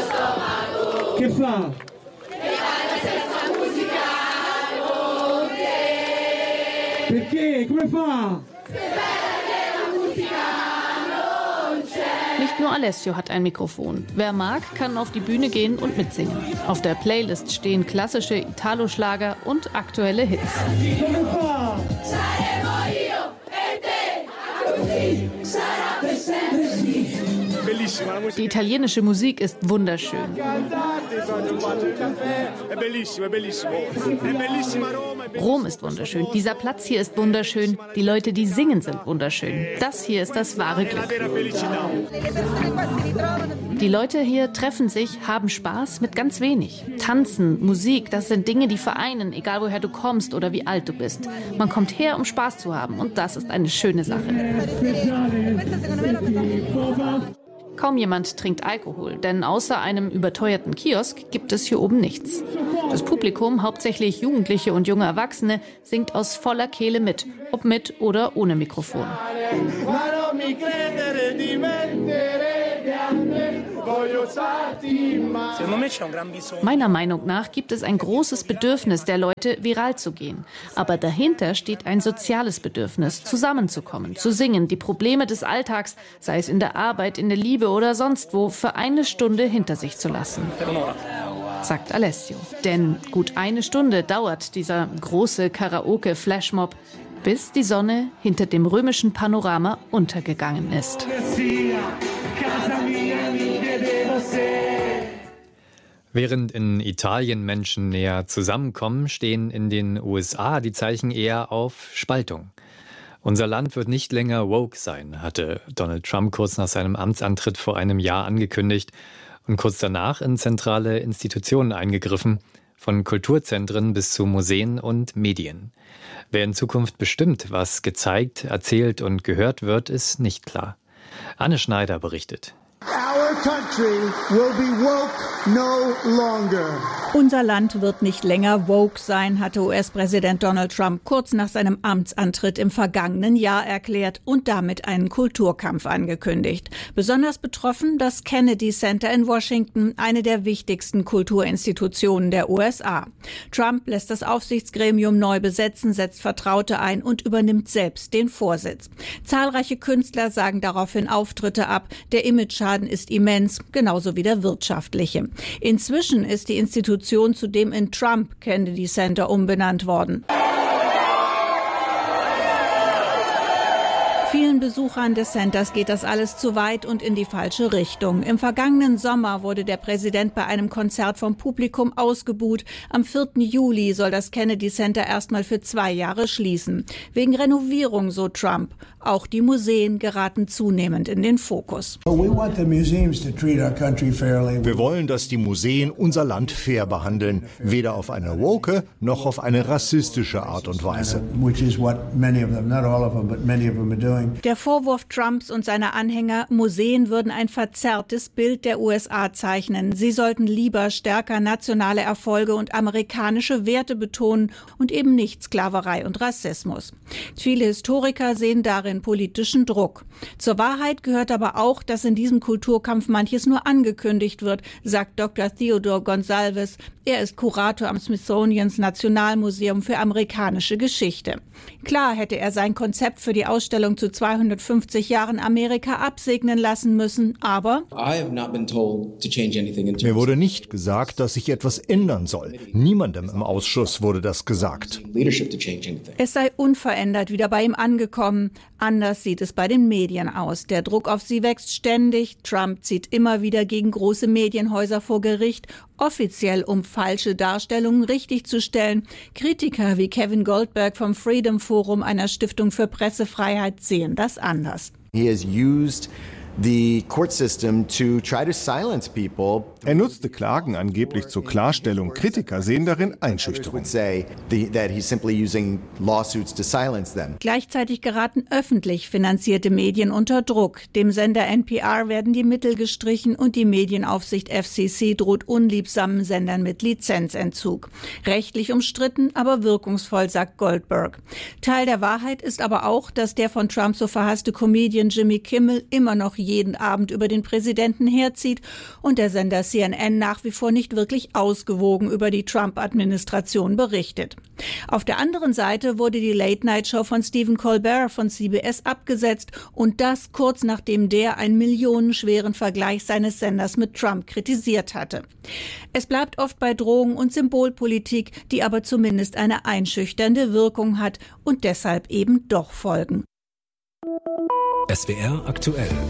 Nicht nur Alessio hat ein Mikrofon. Wer mag, kann auf die Bühne gehen und mitsingen. Auf der Playlist stehen klassische Italo-Schlager und aktuelle Hits. Die italienische Musik ist wunderschön. Rom ist wunderschön. Dieser Platz hier ist wunderschön. Die Leute, die singen, sind wunderschön. Das hier ist das wahre Glück. Die Leute hier treffen sich, haben Spaß mit ganz wenig. Tanzen, Musik, das sind Dinge, die vereinen, egal woher du kommst oder wie alt du bist. Man kommt her, um Spaß zu haben, und das ist eine schöne Sache. Kaum jemand trinkt Alkohol, denn außer einem überteuerten Kiosk gibt es hier oben nichts. Das Publikum, hauptsächlich Jugendliche und junge Erwachsene, singt aus voller Kehle mit, ob mit oder ohne Mikrofon. Meiner Meinung nach gibt es ein großes Bedürfnis der Leute, viral zu gehen. Aber dahinter steht ein soziales Bedürfnis, zusammenzukommen, zu singen, die Probleme des Alltags, sei es in der Arbeit, in der Liebe oder sonst wo, für eine Stunde hinter sich zu lassen, sagt Alessio. Denn gut eine Stunde dauert dieser große Karaoke-Flashmob, bis die Sonne hinter dem römischen Panorama untergegangen ist. Während in Italien Menschen näher zusammenkommen, stehen in den USA die Zeichen eher auf Spaltung. Unser Land wird nicht länger woke sein, hatte Donald Trump kurz nach seinem Amtsantritt vor einem Jahr angekündigt und kurz danach in zentrale Institutionen eingegriffen, von Kulturzentren bis zu Museen und Medien. Wer in Zukunft bestimmt, was gezeigt, erzählt und gehört wird, ist nicht klar. Anne Schneider berichtet. Our country will be woke no longer. Unser Land wird nicht länger woke sein, hatte US-Präsident Donald Trump kurz nach seinem Amtsantritt im vergangenen Jahr erklärt und damit einen Kulturkampf angekündigt. Besonders betroffen das Kennedy Center in Washington, eine der wichtigsten Kulturinstitutionen der USA. Trump lässt das Aufsichtsgremium neu besetzen, setzt Vertraute ein und übernimmt selbst den Vorsitz. Zahlreiche Künstler sagen daraufhin Auftritte ab. Der Image-Schaden ist immens, genauso wie der wirtschaftliche. Inzwischen ist die Institution zudem in Trump Kennedy Center umbenannt worden. Vielen Besuchern des Centers geht das alles zu weit und in die falsche Richtung. Im vergangenen Sommer wurde der Präsident bei einem Konzert vom Publikum ausgebuht. Am 4. Juli soll das Kennedy Center erstmal für 2 Jahre schließen. Wegen Renovierung, so Trump. Auch die Museen geraten zunehmend in den Fokus. Wir wollen, dass die Museen unser Land fair behandeln, weder auf eine woke noch auf eine rassistische Art und Weise. Der Vorwurf Trumps und seiner Anhänger, Museen würden ein verzerrtes Bild der USA zeichnen. Sie sollten lieber stärker nationale Erfolge und amerikanische Werte betonen und eben nicht Sklaverei und Rassismus. Viele Historiker sehen darin politischen Druck. Zur Wahrheit gehört aber auch, dass in diesem Kulturkampf manches nur angekündigt wird, sagt Dr. Theodore Gonsalves. Er ist Kurator am Smithsonians Nationalmuseum für amerikanische Geschichte. Klar hätte er sein Konzept für die Ausstellung zu 250 Jahren Amerika absegnen lassen müssen, aber mir wurde nicht gesagt, dass sich etwas ändern soll. Niemandem im Ausschuss wurde das gesagt. Es sei unverändert wieder bei ihm angekommen. Anders sieht es bei den Medien aus. Der Druck auf sie wächst ständig. Trump zieht immer wieder gegen große Medienhäuser vor Gericht, offiziell um falsche Darstellungen richtigzustellen. Kritiker wie Kevin Goldberg vom Freedom Forum, einer Stiftung für Pressefreiheit, sehen das anders. Er nutzte Klagen angeblich zur Klarstellung. Kritiker sehen darin Einschüchterung. Gleichzeitig geraten öffentlich finanzierte Medien unter Druck. Dem Sender NPR werden die Mittel gestrichen und die Medienaufsicht FCC droht unliebsamen Sendern mit Lizenzentzug. Rechtlich umstritten, aber wirkungsvoll, sagt Goldberg. Teil der Wahrheit ist aber auch, dass der von Trump so verhasste Comedian Jimmy Kimmel immer noch jeden Abend über den Präsidenten herzieht und der Sender CNN nach wie vor nicht wirklich ausgewogen über die Trump-Administration berichtet. Auf der anderen Seite wurde die Late-Night-Show von Stephen Colbert von CBS abgesetzt und das kurz nachdem der einen millionenschweren Vergleich seines Senders mit Trump kritisiert hatte. Es bleibt oft bei Drohungen und Symbolpolitik, die aber zumindest eine einschüchternde Wirkung hat und deshalb eben doch Folgen. SWR aktuell.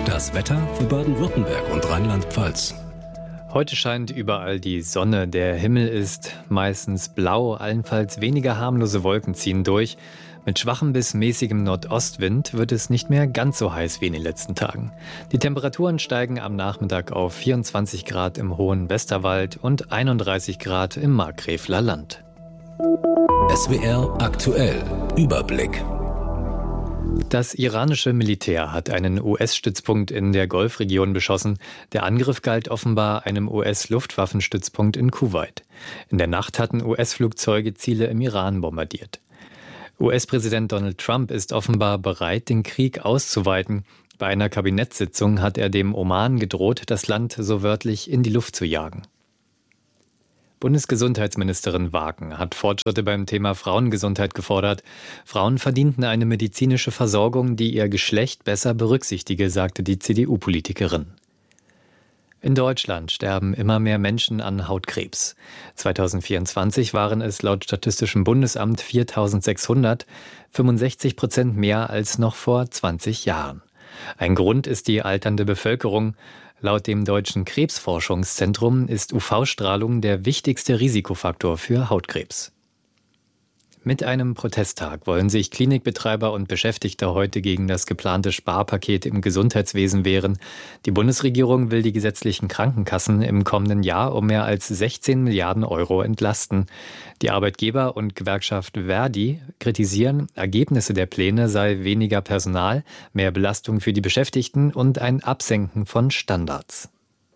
Das Wetter für Baden-Württemberg und Rheinland-Pfalz. Heute scheint überall die Sonne. Der Himmel ist meistens blau, allenfalls weniger harmlose Wolken ziehen durch. Mit schwachem bis mäßigem Nordostwind wird es nicht mehr ganz so heiß wie in den letzten Tagen. Die Temperaturen steigen am Nachmittag auf 24 Grad im hohen Westerwald und 31 Grad im Markgräfler Land. SWR aktuell. Überblick. Das iranische Militär hat einen US-Stützpunkt in der Golfregion beschossen. Der Angriff galt offenbar einem US-Luftwaffenstützpunkt in Kuwait. In der Nacht hatten US-Flugzeuge Ziele im Iran bombardiert. US-Präsident Donald Trump ist offenbar bereit, den Krieg auszuweiten. Bei einer Kabinettssitzung hat er dem Oman gedroht, das Land so wörtlich in die Luft zu jagen. Bundesgesundheitsministerin Wagen hat Fortschritte beim Thema Frauengesundheit gefordert. Frauen verdienten eine medizinische Versorgung, die ihr Geschlecht besser berücksichtige, sagte die CDU-Politikerin. In Deutschland sterben immer mehr Menschen an Hautkrebs. 2024 waren es laut Statistischem Bundesamt 4.600, 65% mehr als noch vor 20 Jahren. Ein Grund ist die alternde Bevölkerung. Laut dem Deutschen Krebsforschungszentrum ist UV-Strahlung der wichtigste Risikofaktor für Hautkrebs. Mit einem Protesttag wollen sich Klinikbetreiber und Beschäftigte heute gegen das geplante Sparpaket im Gesundheitswesen wehren. Die Bundesregierung will die gesetzlichen Krankenkassen im kommenden Jahr um mehr als 16 Milliarden Euro entlasten. Die Arbeitgeber und Gewerkschaft Verdi kritisieren, Ergebnisse der Pläne sei weniger Personal, mehr Belastung für die Beschäftigten und ein Absenken von Standards.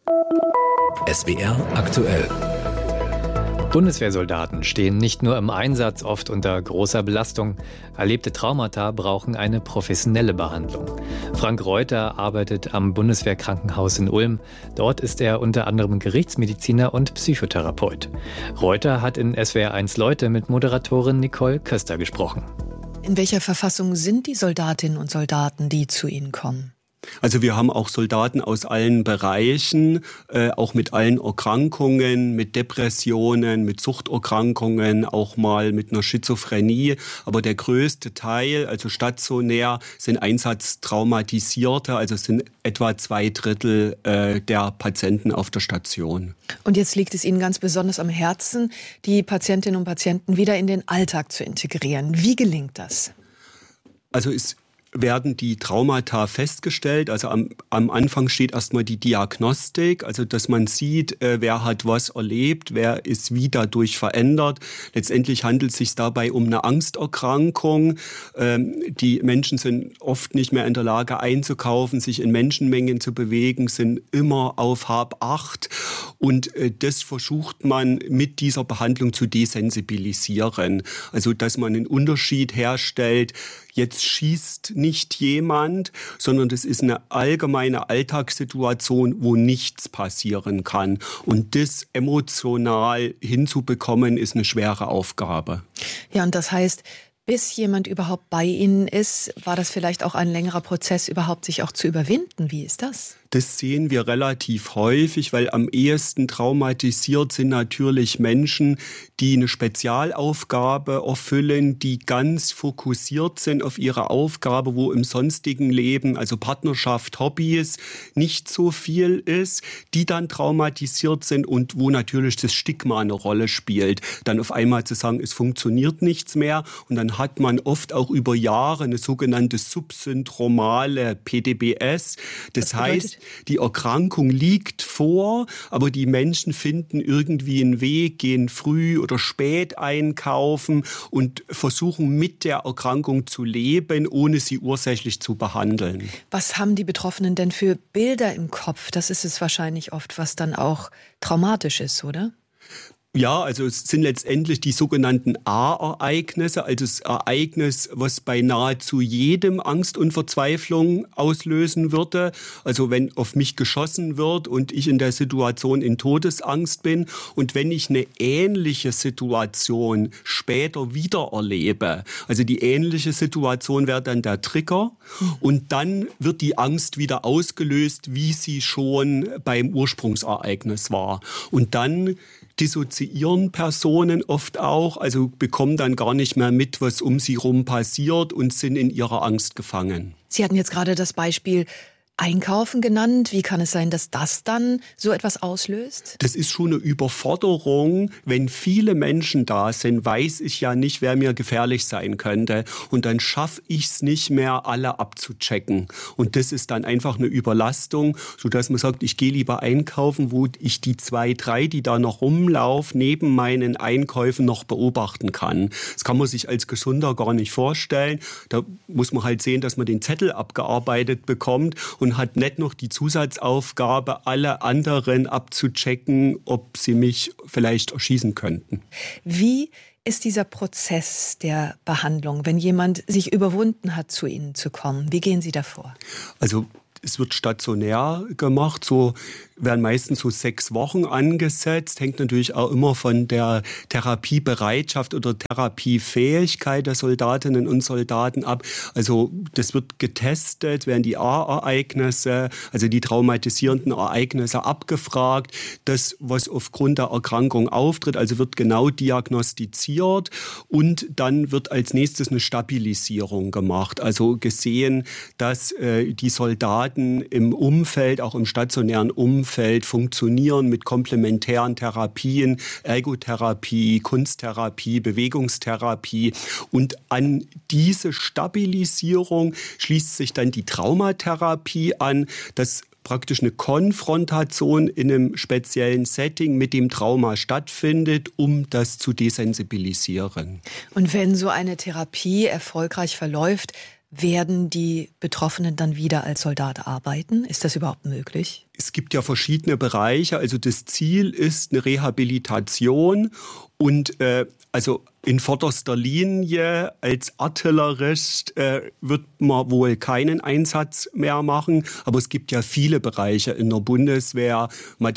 SWR aktuell. Bundeswehrsoldaten stehen nicht nur im Einsatz oft unter großer Belastung. Erlebte Traumata brauchen eine professionelle Behandlung. Frank Reuter arbeitet am Bundeswehrkrankenhaus in Ulm. Dort ist er unter anderem Gerichtsmediziner und Psychotherapeut. Reuter hat in SWR1 Leute mit Moderatorin Nicole Köster gesprochen. In welcher Verfassung sind die Soldatinnen und Soldaten, die zu Ihnen kommen? Also wir haben auch Soldaten aus allen Bereichen, auch mit allen Erkrankungen, mit Depressionen, mit Suchterkrankungen, auch mal mit einer Schizophrenie. Aber der größte Teil, also stationär, sind Einsatztraumatisierte, also es sind etwa 2/3 der Patienten auf der Station. Und jetzt liegt es Ihnen ganz besonders am Herzen, die Patientinnen und Patienten wieder in den Alltag zu integrieren. Wie gelingt das? Also werden die Traumata festgestellt. Also am Anfang steht erstmal die Diagnostik, also dass man sieht, wer hat was erlebt, wer ist wie dadurch verändert. Letztendlich handelt es sich dabei um eine Angsterkrankung. Die Menschen sind oft nicht mehr in der Lage einzukaufen, sich in Menschenmengen zu bewegen, sind immer auf Hab-Acht. Und das versucht man mit dieser Behandlung zu desensibilisieren. Also dass man einen Unterschied herstellt. Jetzt schießt nicht jemand, sondern das ist eine allgemeine Alltagssituation, wo nichts passieren kann. Und das emotional hinzubekommen, ist eine schwere Aufgabe. Ja, und das heißt, bis jemand überhaupt bei Ihnen ist, war das vielleicht auch ein längerer Prozess, überhaupt sich auch zu überwinden. Wie ist das? Das sehen wir relativ häufig, weil am ehesten traumatisiert sind natürlich Menschen, die eine Spezialaufgabe erfüllen, die ganz fokussiert sind auf ihre Aufgabe, wo im sonstigen Leben, also Partnerschaft, Hobbys, nicht so viel ist, die dann traumatisiert sind und wo natürlich das Stigma eine Rolle spielt. Dann auf einmal zu sagen, es funktioniert nichts mehr und dann hat man oft auch über Jahre eine sogenannte subsyndromale PTBS. Das heißt, die Erkrankung liegt vor, aber die Menschen finden irgendwie einen Weg, gehen früh oder spät einkaufen und versuchen mit der Erkrankung zu leben, ohne sie ursächlich zu behandeln. Was haben die Betroffenen denn für Bilder im Kopf? Das ist es wahrscheinlich oft, was dann auch traumatisch ist, oder? Ja, also es sind letztendlich die sogenannten A-Ereignisse, also das Ereignis, was bei nahezu jedem Angst und Verzweiflung auslösen würde. Also wenn auf mich geschossen wird und ich in der Situation in Todesangst bin und wenn ich eine ähnliche Situation später wieder erlebe, also die ähnliche Situation wäre dann der Trigger und dann wird die Angst wieder ausgelöst, wie sie schon beim Ursprungsereignis war. Und dann dissoziieren Personen oft auch, also bekommen dann gar nicht mehr mit, was um sie rum passiert und sind in ihrer Angst gefangen. Sie hatten jetzt gerade das Beispiel Einkaufen genannt. Wie kann es sein, dass das dann so etwas auslöst? Das ist schon eine Überforderung. Wenn viele Menschen da sind, weiß ich ja nicht, wer mir gefährlich sein könnte. Und dann schaffe ich es nicht mehr, alle abzuchecken. Und das ist dann einfach eine Überlastung, sodass man sagt, ich gehe lieber einkaufen, wo ich die 2, 3, die da noch rumlaufen, neben meinen Einkäufen noch beobachten kann. Das kann man sich als Gesunder gar nicht vorstellen. Da muss man halt sehen, dass man den Zettel abgearbeitet bekommt und hat nicht noch die Zusatzaufgabe, alle anderen abzuchecken, ob sie mich vielleicht erschießen könnten. Wie ist dieser Prozess der Behandlung, wenn jemand sich überwunden hat, zu Ihnen zu kommen? Wie gehen Sie davor? Also es wird stationär gemacht, so werden meistens so 6 Wochen angesetzt, hängt natürlich auch immer von der Therapiebereitschaft oder Therapiefähigkeit der Soldatinnen und Soldaten ab. Also das wird getestet, werden die A-Ereignisse, also die traumatisierenden Ereignisse abgefragt. Das, was aufgrund der Erkrankung auftritt, also wird genau diagnostiziert und dann wird als nächstes eine Stabilisierung gemacht. Also gesehen, dass die Soldaten im Umfeld, auch im stationären Umfeld, funktionieren mit komplementären Therapien, Ergotherapie, Kunsttherapie, Bewegungstherapie. Und an diese Stabilisierung schließt sich dann die Traumatherapie an, dass praktisch eine Konfrontation in einem speziellen Setting mit dem Trauma stattfindet, um das zu desensibilisieren. Und wenn so eine Therapie erfolgreich verläuft, werden die Betroffenen dann wieder als Soldat arbeiten? Ist das überhaupt möglich? Es gibt ja verschiedene Bereiche. Also das Ziel ist eine Rehabilitation und also in vorderster Linie als Artillerist wird man wohl keinen Einsatz mehr machen. Aber es gibt ja viele Bereiche in der Bundeswehr,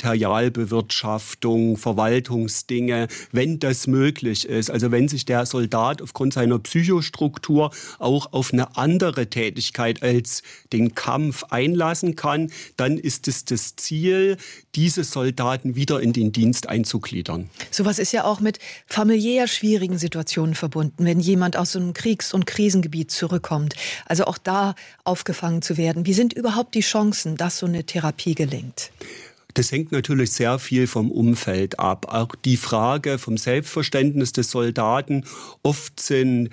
Materialbewirtschaftung, Verwaltungsdinge, wenn das möglich ist. Also wenn sich der Soldat aufgrund seiner Psychostruktur auch auf eine andere Tätigkeit als den Kampf einlassen kann, dann ist es das Ziel, diese Soldaten wieder in den Dienst einzugliedern. Sowas ist ja auch mit familiär schwierigen Situationen verbunden, wenn jemand aus so einem Kriegs- und Krisengebiet zurückkommt. Also auch da aufgefangen zu werden. Wie sind überhaupt die Chancen, dass so eine Therapie gelingt? Das hängt natürlich sehr viel vom Umfeld ab. Auch die Frage vom Selbstverständnis des Soldaten. Oft sind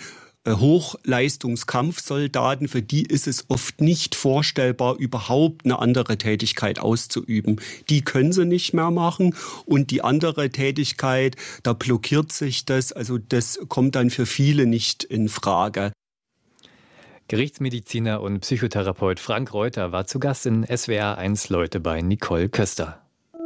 Hochleistungskampfsoldaten, für die ist es oft nicht vorstellbar, überhaupt eine andere Tätigkeit auszuüben. Die können sie nicht mehr machen und die andere Tätigkeit, da blockiert sich das, also das kommt dann für viele nicht in Frage. Gerichtsmediziner und Psychotherapeut Frank Reuter war zu Gast in SWR 1 Leute bei Nicole Köster.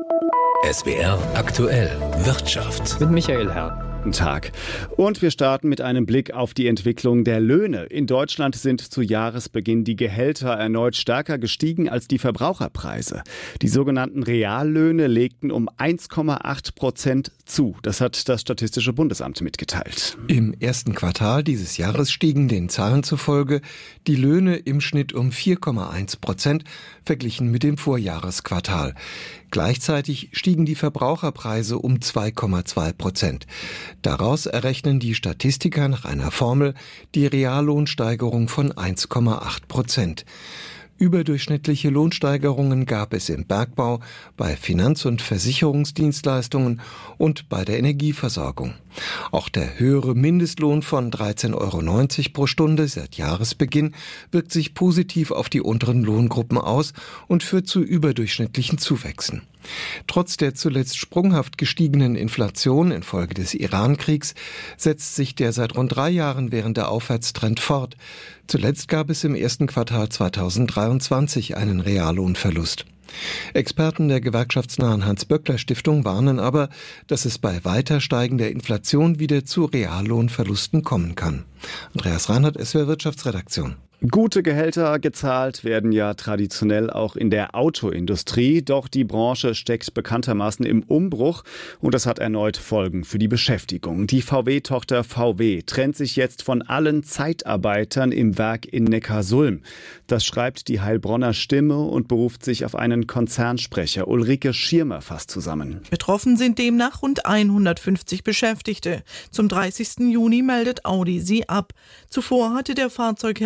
SWR aktuell Wirtschaft Mit Michael Herr. Guten Tag. Und wir starten mit einem Blick auf die Entwicklung der Löhne. In Deutschland sind zu Jahresbeginn die Gehälter erneut stärker gestiegen als die Verbraucherpreise. Die sogenannten Reallöhne legten um 1,8% zu. Das hat das Statistische Bundesamt mitgeteilt. Im ersten Quartal dieses Jahres stiegen den Zahlen zufolge die Löhne im Schnitt um 4,1%, verglichen mit dem Vorjahresquartal. Gleichzeitig stiegen die Verbraucherpreise um 2,2%. Daraus errechnen die Statistiker nach einer Formel die Reallohnsteigerung von 1,8%. Überdurchschnittliche Lohnsteigerungen gab es im Bergbau, bei Finanz- und Versicherungsdienstleistungen und bei der Energieversorgung. Auch der höhere Mindestlohn von 13,90 € pro Stunde seit Jahresbeginn wirkt sich positiv auf die unteren Lohngruppen aus und führt zu überdurchschnittlichen Zuwächsen. Trotz der zuletzt sprunghaft gestiegenen Inflation infolge des Iran-Kriegs setzt sich der seit rund 3 Jahren währende Aufwärtstrend fort. Zuletzt gab es im ersten Quartal 2023 einen Reallohnverlust. Experten der gewerkschaftsnahen Hans-Böckler-Stiftung warnen aber, dass es bei weiter steigender Inflation wieder zu Reallohnverlusten kommen kann. Andreas Reinhardt, SWR Wirtschaftsredaktion. Gute Gehälter gezahlt werden ja traditionell auch in der Autoindustrie, doch die Branche steckt bekanntermaßen im Umbruch und das hat erneut Folgen für die Beschäftigung. Die VW-Tochter VW trennt sich jetzt von allen Zeitarbeitern im Werk in Neckarsulm. Das schreibt die Heilbronner Stimme und beruft sich auf einen Konzernsprecher. Ulrike Schirmer fasst zusammen. Betroffen sind demnach rund 150 Beschäftigte. Zum 30. Juni meldet Audi sie ab. Zuvor hatte der Fahrzeughersteller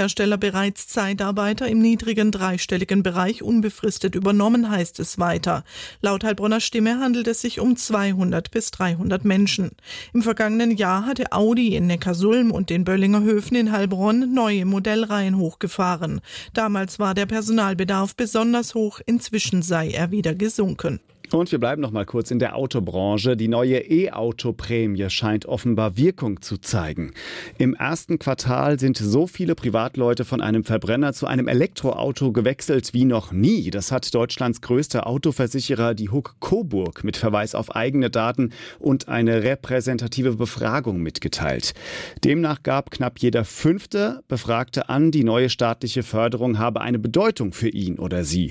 bereits Zeitarbeiter im niedrigen dreistelligen Bereich unbefristet übernommen, heißt es weiter. Laut Heilbronner Stimme handelt es sich um 200 bis 300 Menschen. Im vergangenen Jahr hatte Audi in Neckarsulm und den Böllinger Höfen in Heilbronn neue Modellreihen hochgefahren. Damals war der Personalbedarf besonders hoch, inzwischen sei er wieder gesunken. Und wir bleiben noch mal kurz in der Autobranche. Die neue E-Auto-Prämie scheint offenbar Wirkung zu zeigen. Im ersten Quartal sind so viele Privatleute von einem Verbrenner zu einem Elektroauto gewechselt wie noch nie. Das hat Deutschlands größter Autoversicherer, die HUK Coburg, mit Verweis auf eigene Daten und eine repräsentative Befragung mitgeteilt. Demnach gab knapp jeder 5. Befragte an, die neue staatliche Förderung habe eine Bedeutung für ihn oder sie.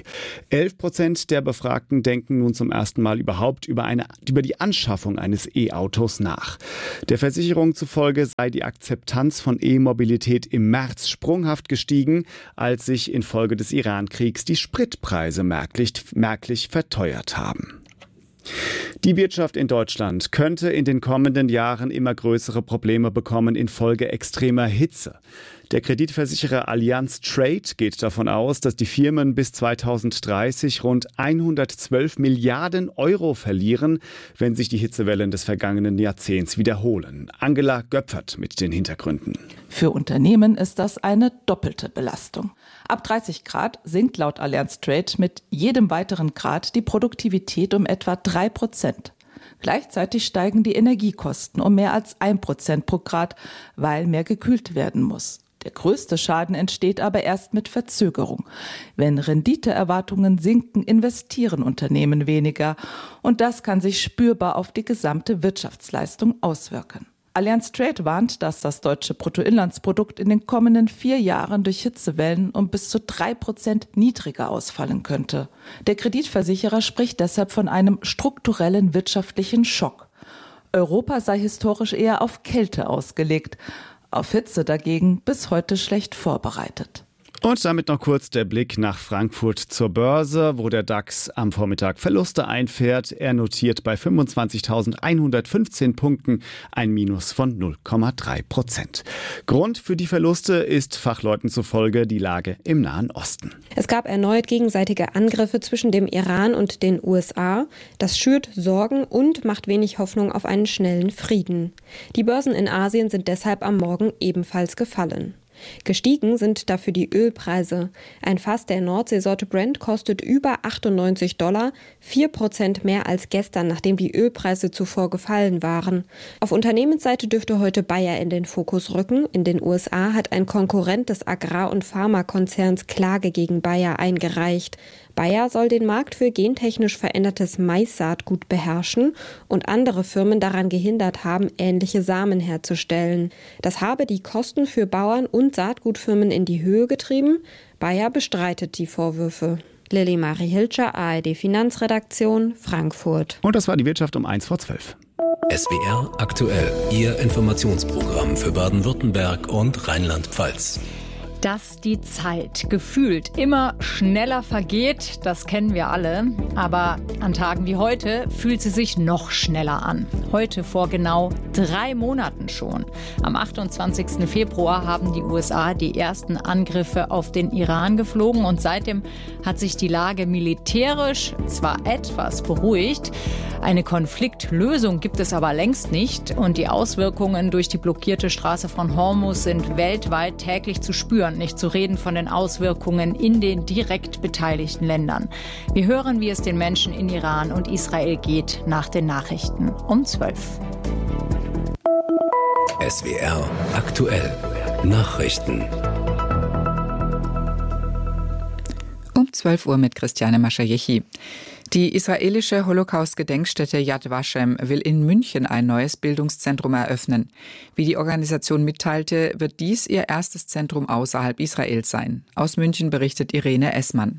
11% der Befragten denken nun zum ersten Mal überhaupt über die Anschaffung eines E-Autos nach. Der Versicherung zufolge sei die Akzeptanz von E-Mobilität im März sprunghaft gestiegen, als sich infolge des Iran-Kriegs die Spritpreise merklich verteuert haben. Die Wirtschaft in Deutschland könnte in den kommenden Jahren immer größere Probleme bekommen infolge extremer Hitze. Der Kreditversicherer Allianz Trade geht davon aus, dass die Firmen bis 2030 rund 112 Milliarden Euro verlieren, wenn sich die Hitzewellen des vergangenen Jahrzehnts wiederholen. Angela Göpfert mit den Hintergründen. Für Unternehmen ist das eine doppelte Belastung. Ab 30 Grad sinkt laut Allianz Trade mit jedem weiteren Grad die Produktivität um etwa 3%. Gleichzeitig steigen die Energiekosten um mehr als 1% pro Grad, weil mehr gekühlt werden muss. Der größte Schaden entsteht aber erst mit Verzögerung. Wenn Renditeerwartungen sinken, investieren Unternehmen weniger. Und das kann sich spürbar auf die gesamte Wirtschaftsleistung auswirken. Allianz Trade warnt, dass das deutsche Bruttoinlandsprodukt in den kommenden 4 Jahren durch Hitzewellen um bis zu 3% niedriger ausfallen könnte. Der Kreditversicherer spricht deshalb von einem strukturellen wirtschaftlichen Schock. Europa sei historisch eher auf Kälte ausgelegt, auf Hitze dagegen bis heute schlecht vorbereitet. Und damit noch kurz der Blick nach Frankfurt zur Börse, wo der DAX am Vormittag Verluste einfährt. Er notiert bei 25.115 Punkten ein Minus von 0,3%. Grund für die Verluste ist Fachleuten zufolge die Lage im Nahen Osten. Es gab erneut gegenseitige Angriffe zwischen dem Iran und den USA. Das schürt Sorgen und macht wenig Hoffnung auf einen schnellen Frieden. Die Börsen in Asien sind deshalb am Morgen ebenfalls gefallen. Gestiegen sind dafür die Ölpreise. Ein Fass der Nordseesorte Brent kostet über $98, 4% mehr als gestern, nachdem die Ölpreise zuvor gefallen waren. Auf Unternehmensseite dürfte heute Bayer in den Fokus rücken. In den USA hat ein Konkurrent des Agrar- und Pharmakonzerns Klage gegen Bayer eingereicht. Bayer soll den Markt für gentechnisch verändertes Maissaatgut beherrschen und andere Firmen daran gehindert haben, ähnliche Samen herzustellen. Das habe die Kosten für Bauern und Saatgutfirmen in die Höhe getrieben. Bayer bestreitet die Vorwürfe. Lilly Marie Hilscher, ARD Finanzredaktion, Frankfurt. Und das war die Wirtschaft um 11:45. SWR aktuell, Ihr Informationsprogramm für Baden-Württemberg und Rheinland-Pfalz. Dass die Zeit gefühlt immer schneller vergeht, das kennen wir alle. Aber an Tagen wie heute fühlt sie sich noch schneller an. Heute vor genau 3 Monaten schon. Am 28. Februar haben die USA die ersten Angriffe auf den Iran geflogen. Und seitdem hat sich die Lage militärisch zwar etwas beruhigt. Eine Konfliktlösung gibt es aber längst nicht. Und die Auswirkungen durch die blockierte Straße von Hormuz sind weltweit täglich zu spüren. Nicht zu reden von den Auswirkungen in den direkt beteiligten Ländern. Wir hören, wie es den Menschen in Iran und Israel geht, nach den Nachrichten um 12. SWR aktuell. Nachrichten. Um 12 Uhr mit Christiane Maschajechi. Die israelische Holocaust-Gedenkstätte Yad Vashem will in München ein neues Bildungszentrum eröffnen. Wie die Organisation mitteilte, wird dies ihr erstes Zentrum außerhalb Israels sein. Aus München berichtet Irene Essmann.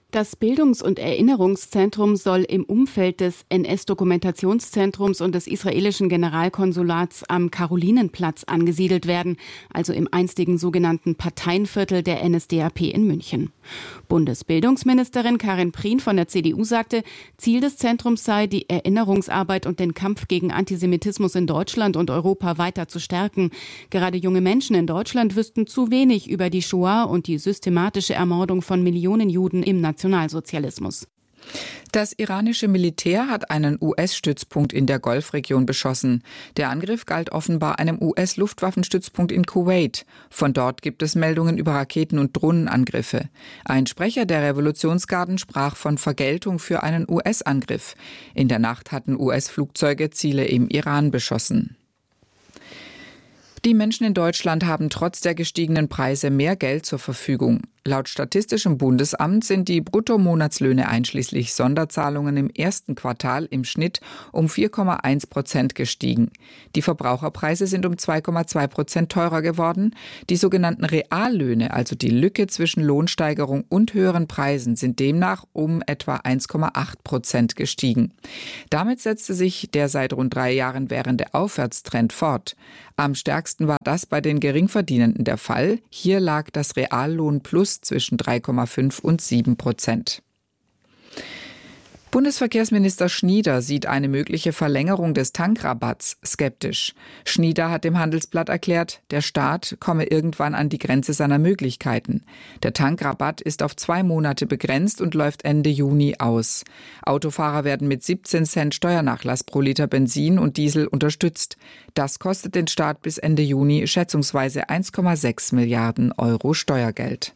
Das Bildungs- und Erinnerungszentrum soll im Umfeld des NS-Dokumentationszentrums und des israelischen Generalkonsulats am Karolinenplatz angesiedelt werden, also im einstigen sogenannten Parteienviertel der NSDAP in München. Bundesbildungsministerin Karin Prien von der CDU sagte, Ziel des Zentrums sei, die Erinnerungsarbeit und den Kampf gegen Antisemitismus in Deutschland und Europa weiter zu stärken. Gerade junge Menschen in Deutschland wüssten zu wenig über die Shoah und die systematische Ermordung von Millionen Juden im Nationalsozialismus. Das iranische Militär hat einen US-Stützpunkt in der Golfregion beschossen. Der Angriff galt offenbar einem US-Luftwaffenstützpunkt in Kuwait. Von dort gibt es Meldungen über Raketen- und Drohnenangriffe. Ein Sprecher der Revolutionsgarden sprach von Vergeltung für einen US-Angriff. In der Nacht hatten US-Flugzeuge Ziele im Iran beschossen. Die Menschen in Deutschland haben trotz der gestiegenen Preise mehr Geld zur Verfügung. Laut Statistischem Bundesamt sind die Bruttomonatslöhne einschließlich Sonderzahlungen im ersten Quartal im Schnitt um 4,1% gestiegen. Die Verbraucherpreise sind um 2,2% teurer geworden. Die sogenannten Reallöhne, also die Lücke zwischen Lohnsteigerung und höheren Preisen, sind demnach um etwa 1,8% gestiegen. Damit setzte sich der seit rund 3 Jahren währende Aufwärtstrend fort. Am stärksten war das bei den Geringverdienenden der Fall. Hier lag das Reallohnplus zwischen 3,5 und 7%. Bundesverkehrsminister Schnieder sieht eine mögliche Verlängerung des Tankrabatts skeptisch. Schnieder hat dem Handelsblatt erklärt, der Staat komme irgendwann an die Grenze seiner Möglichkeiten. Der Tankrabatt ist auf 2 Monate begrenzt und läuft Ende Juni aus. Autofahrer werden mit 17 Cent Steuernachlass pro Liter Benzin und Diesel unterstützt. Das kostet den Staat bis Ende Juni schätzungsweise 1,6 Milliarden Euro Steuergeld.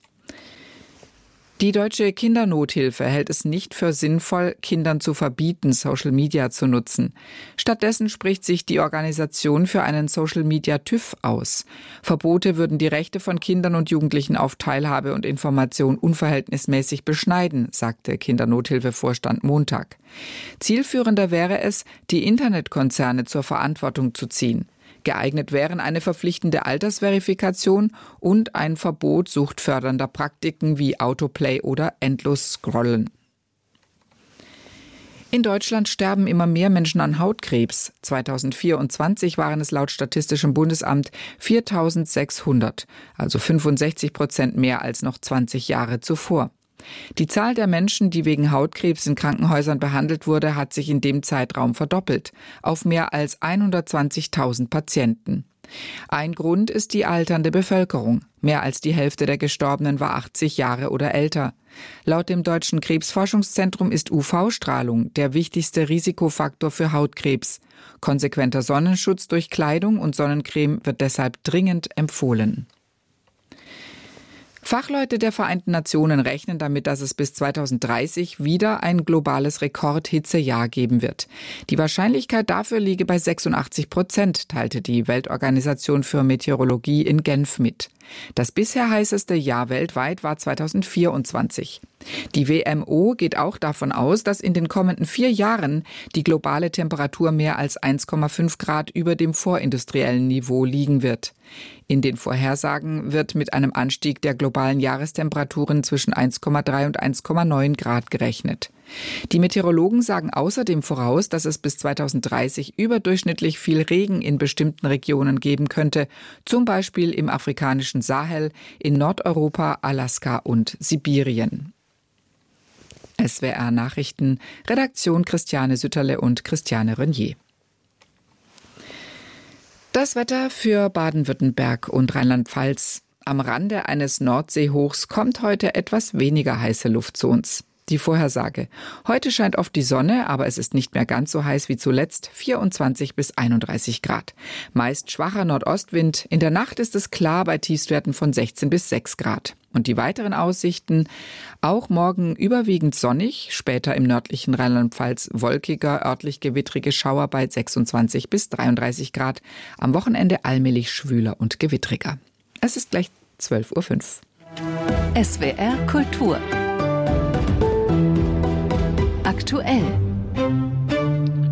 Die Deutsche Kindernothilfe hält es nicht für sinnvoll, Kindern zu verbieten, Social Media zu nutzen. Stattdessen spricht sich die Organisation für einen Social Media TÜV aus. Verbote würden die Rechte von Kindern und Jugendlichen auf Teilhabe und Information unverhältnismäßig beschneiden, sagte Kindernothilfevorstand Montag. Zielführender wäre es, die Internetkonzerne zur Verantwortung zu ziehen. Geeignet wären eine verpflichtende Altersverifikation und ein Verbot suchtfördernder Praktiken wie Autoplay oder Endlos-Scrollen. In Deutschland sterben immer mehr Menschen an Hautkrebs. 2024 waren es laut Statistischem Bundesamt 4.600, also 65% mehr als noch 20 Jahre zuvor. Die Zahl der Menschen, die wegen Hautkrebs in Krankenhäusern behandelt wurde, hat sich in dem Zeitraum verdoppelt, auf mehr als 120.000 Patienten. Ein Grund ist die alternde Bevölkerung. Mehr als die Hälfte der Gestorbenen war 80 Jahre oder älter. Laut dem Deutschen Krebsforschungszentrum ist UV-Strahlung der wichtigste Risikofaktor für Hautkrebs. Konsequenter Sonnenschutz durch Kleidung und Sonnencreme wird deshalb dringend empfohlen. Fachleute der Vereinten Nationen rechnen damit, dass es bis 2030 wieder ein globales Rekordhitzejahr geben wird. Die Wahrscheinlichkeit dafür liege bei 86%, teilte die Weltorganisation für Meteorologie in Genf mit. Das bisher heißeste Jahr weltweit war 2024. Die WMO geht auch davon aus, dass in den kommenden 4 Jahren die globale Temperatur mehr als 1,5 Grad über dem vorindustriellen Niveau liegen wird. In den Vorhersagen wird mit einem Anstieg der globalen Jahrestemperaturen zwischen 1,3 und 1,9 Grad gerechnet. Die Meteorologen sagen außerdem voraus, dass es bis 2030 überdurchschnittlich viel Regen in bestimmten Regionen geben könnte, zum Beispiel im afrikanischen Sahel, in Nordeuropa, Alaska und Sibirien. SWR Nachrichten, Redaktion Christiane Sütterle und Christiane Renier. Das Wetter für Baden-Württemberg und Rheinland-Pfalz. Am Rande eines Nordseehochs kommt heute etwas weniger heiße Luft zu uns. Die Vorhersage. Heute scheint oft die Sonne, aber es ist nicht mehr ganz so heiß wie zuletzt, 24 bis 31 Grad. Meist schwacher Nordostwind. In der Nacht ist es klar bei Tiefstwerten von 16 bis 6 Grad. Und die weiteren Aussichten, auch morgen überwiegend sonnig, später im nördlichen Rheinland-Pfalz wolkiger, örtlich gewittrige Schauer bei 26 bis 33 Grad. Am Wochenende allmählich schwüler und gewittriger. Es ist gleich 12:05 Uhr. SWR Kultur. Aktuell. Und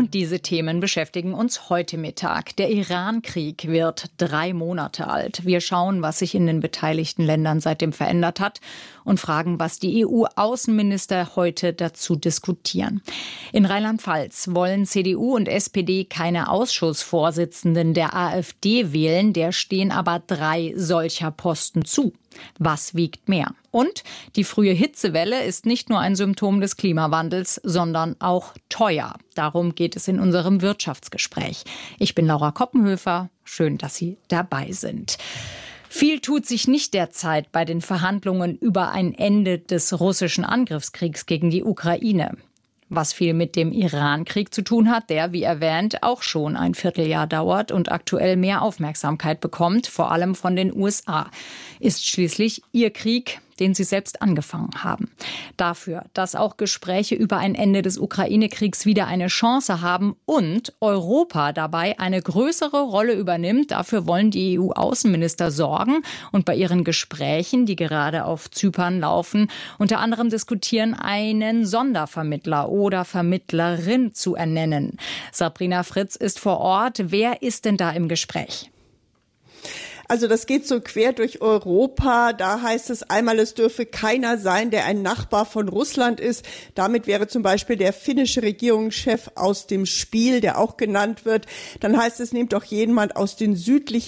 Und diese Themen beschäftigen uns heute Mittag. Der Iran-Krieg wird 3 Monate alt. Wir schauen, was sich in den beteiligten Ländern seitdem verändert hat und fragen, was die EU-Außenminister heute dazu diskutieren. In Rheinland-Pfalz wollen CDU und SPD keine Ausschussvorsitzenden der AfD wählen. Der stehen aber 3 solcher Posten zu. Was wiegt mehr? Und die frühe Hitzewelle ist nicht nur ein Symptom des Klimawandels, sondern auch teuer. Darum geht es in unserem Wirtschaftsgespräch. Ich bin Laura Koppenhöfer. Schön, dass Sie dabei sind. Viel tut sich nicht derzeit bei den Verhandlungen über ein Ende des russischen Angriffskriegs gegen die Ukraine. Was viel mit dem Iran-Krieg zu tun hat, der, wie erwähnt, auch schon ein Vierteljahr dauert und aktuell mehr Aufmerksamkeit bekommt, vor allem von den USA. Ist schließlich ihr Krieg, den sie selbst angefangen haben. Dafür, dass auch Gespräche über ein Ende des Ukraine-Kriegs wieder eine Chance haben und Europa dabei eine größere Rolle übernimmt, dafür wollen die EU-Außenminister sorgen und bei ihren Gesprächen, die gerade auf Zypern laufen, unter anderem diskutieren, einen Sondervermittler oder Vermittlerin zu ernennen. Sabrina Fritz ist vor Ort. Wer ist denn da im Gespräch? Also das geht so quer durch Europa. Da heißt es einmal, es dürfe keiner sein, der ein Nachbar von Russland ist. Damit wäre zum Beispiel der finnische Regierungschef aus dem Spiel, der auch genannt wird. Dann heißt es, nehmt doch jemand aus den südlichen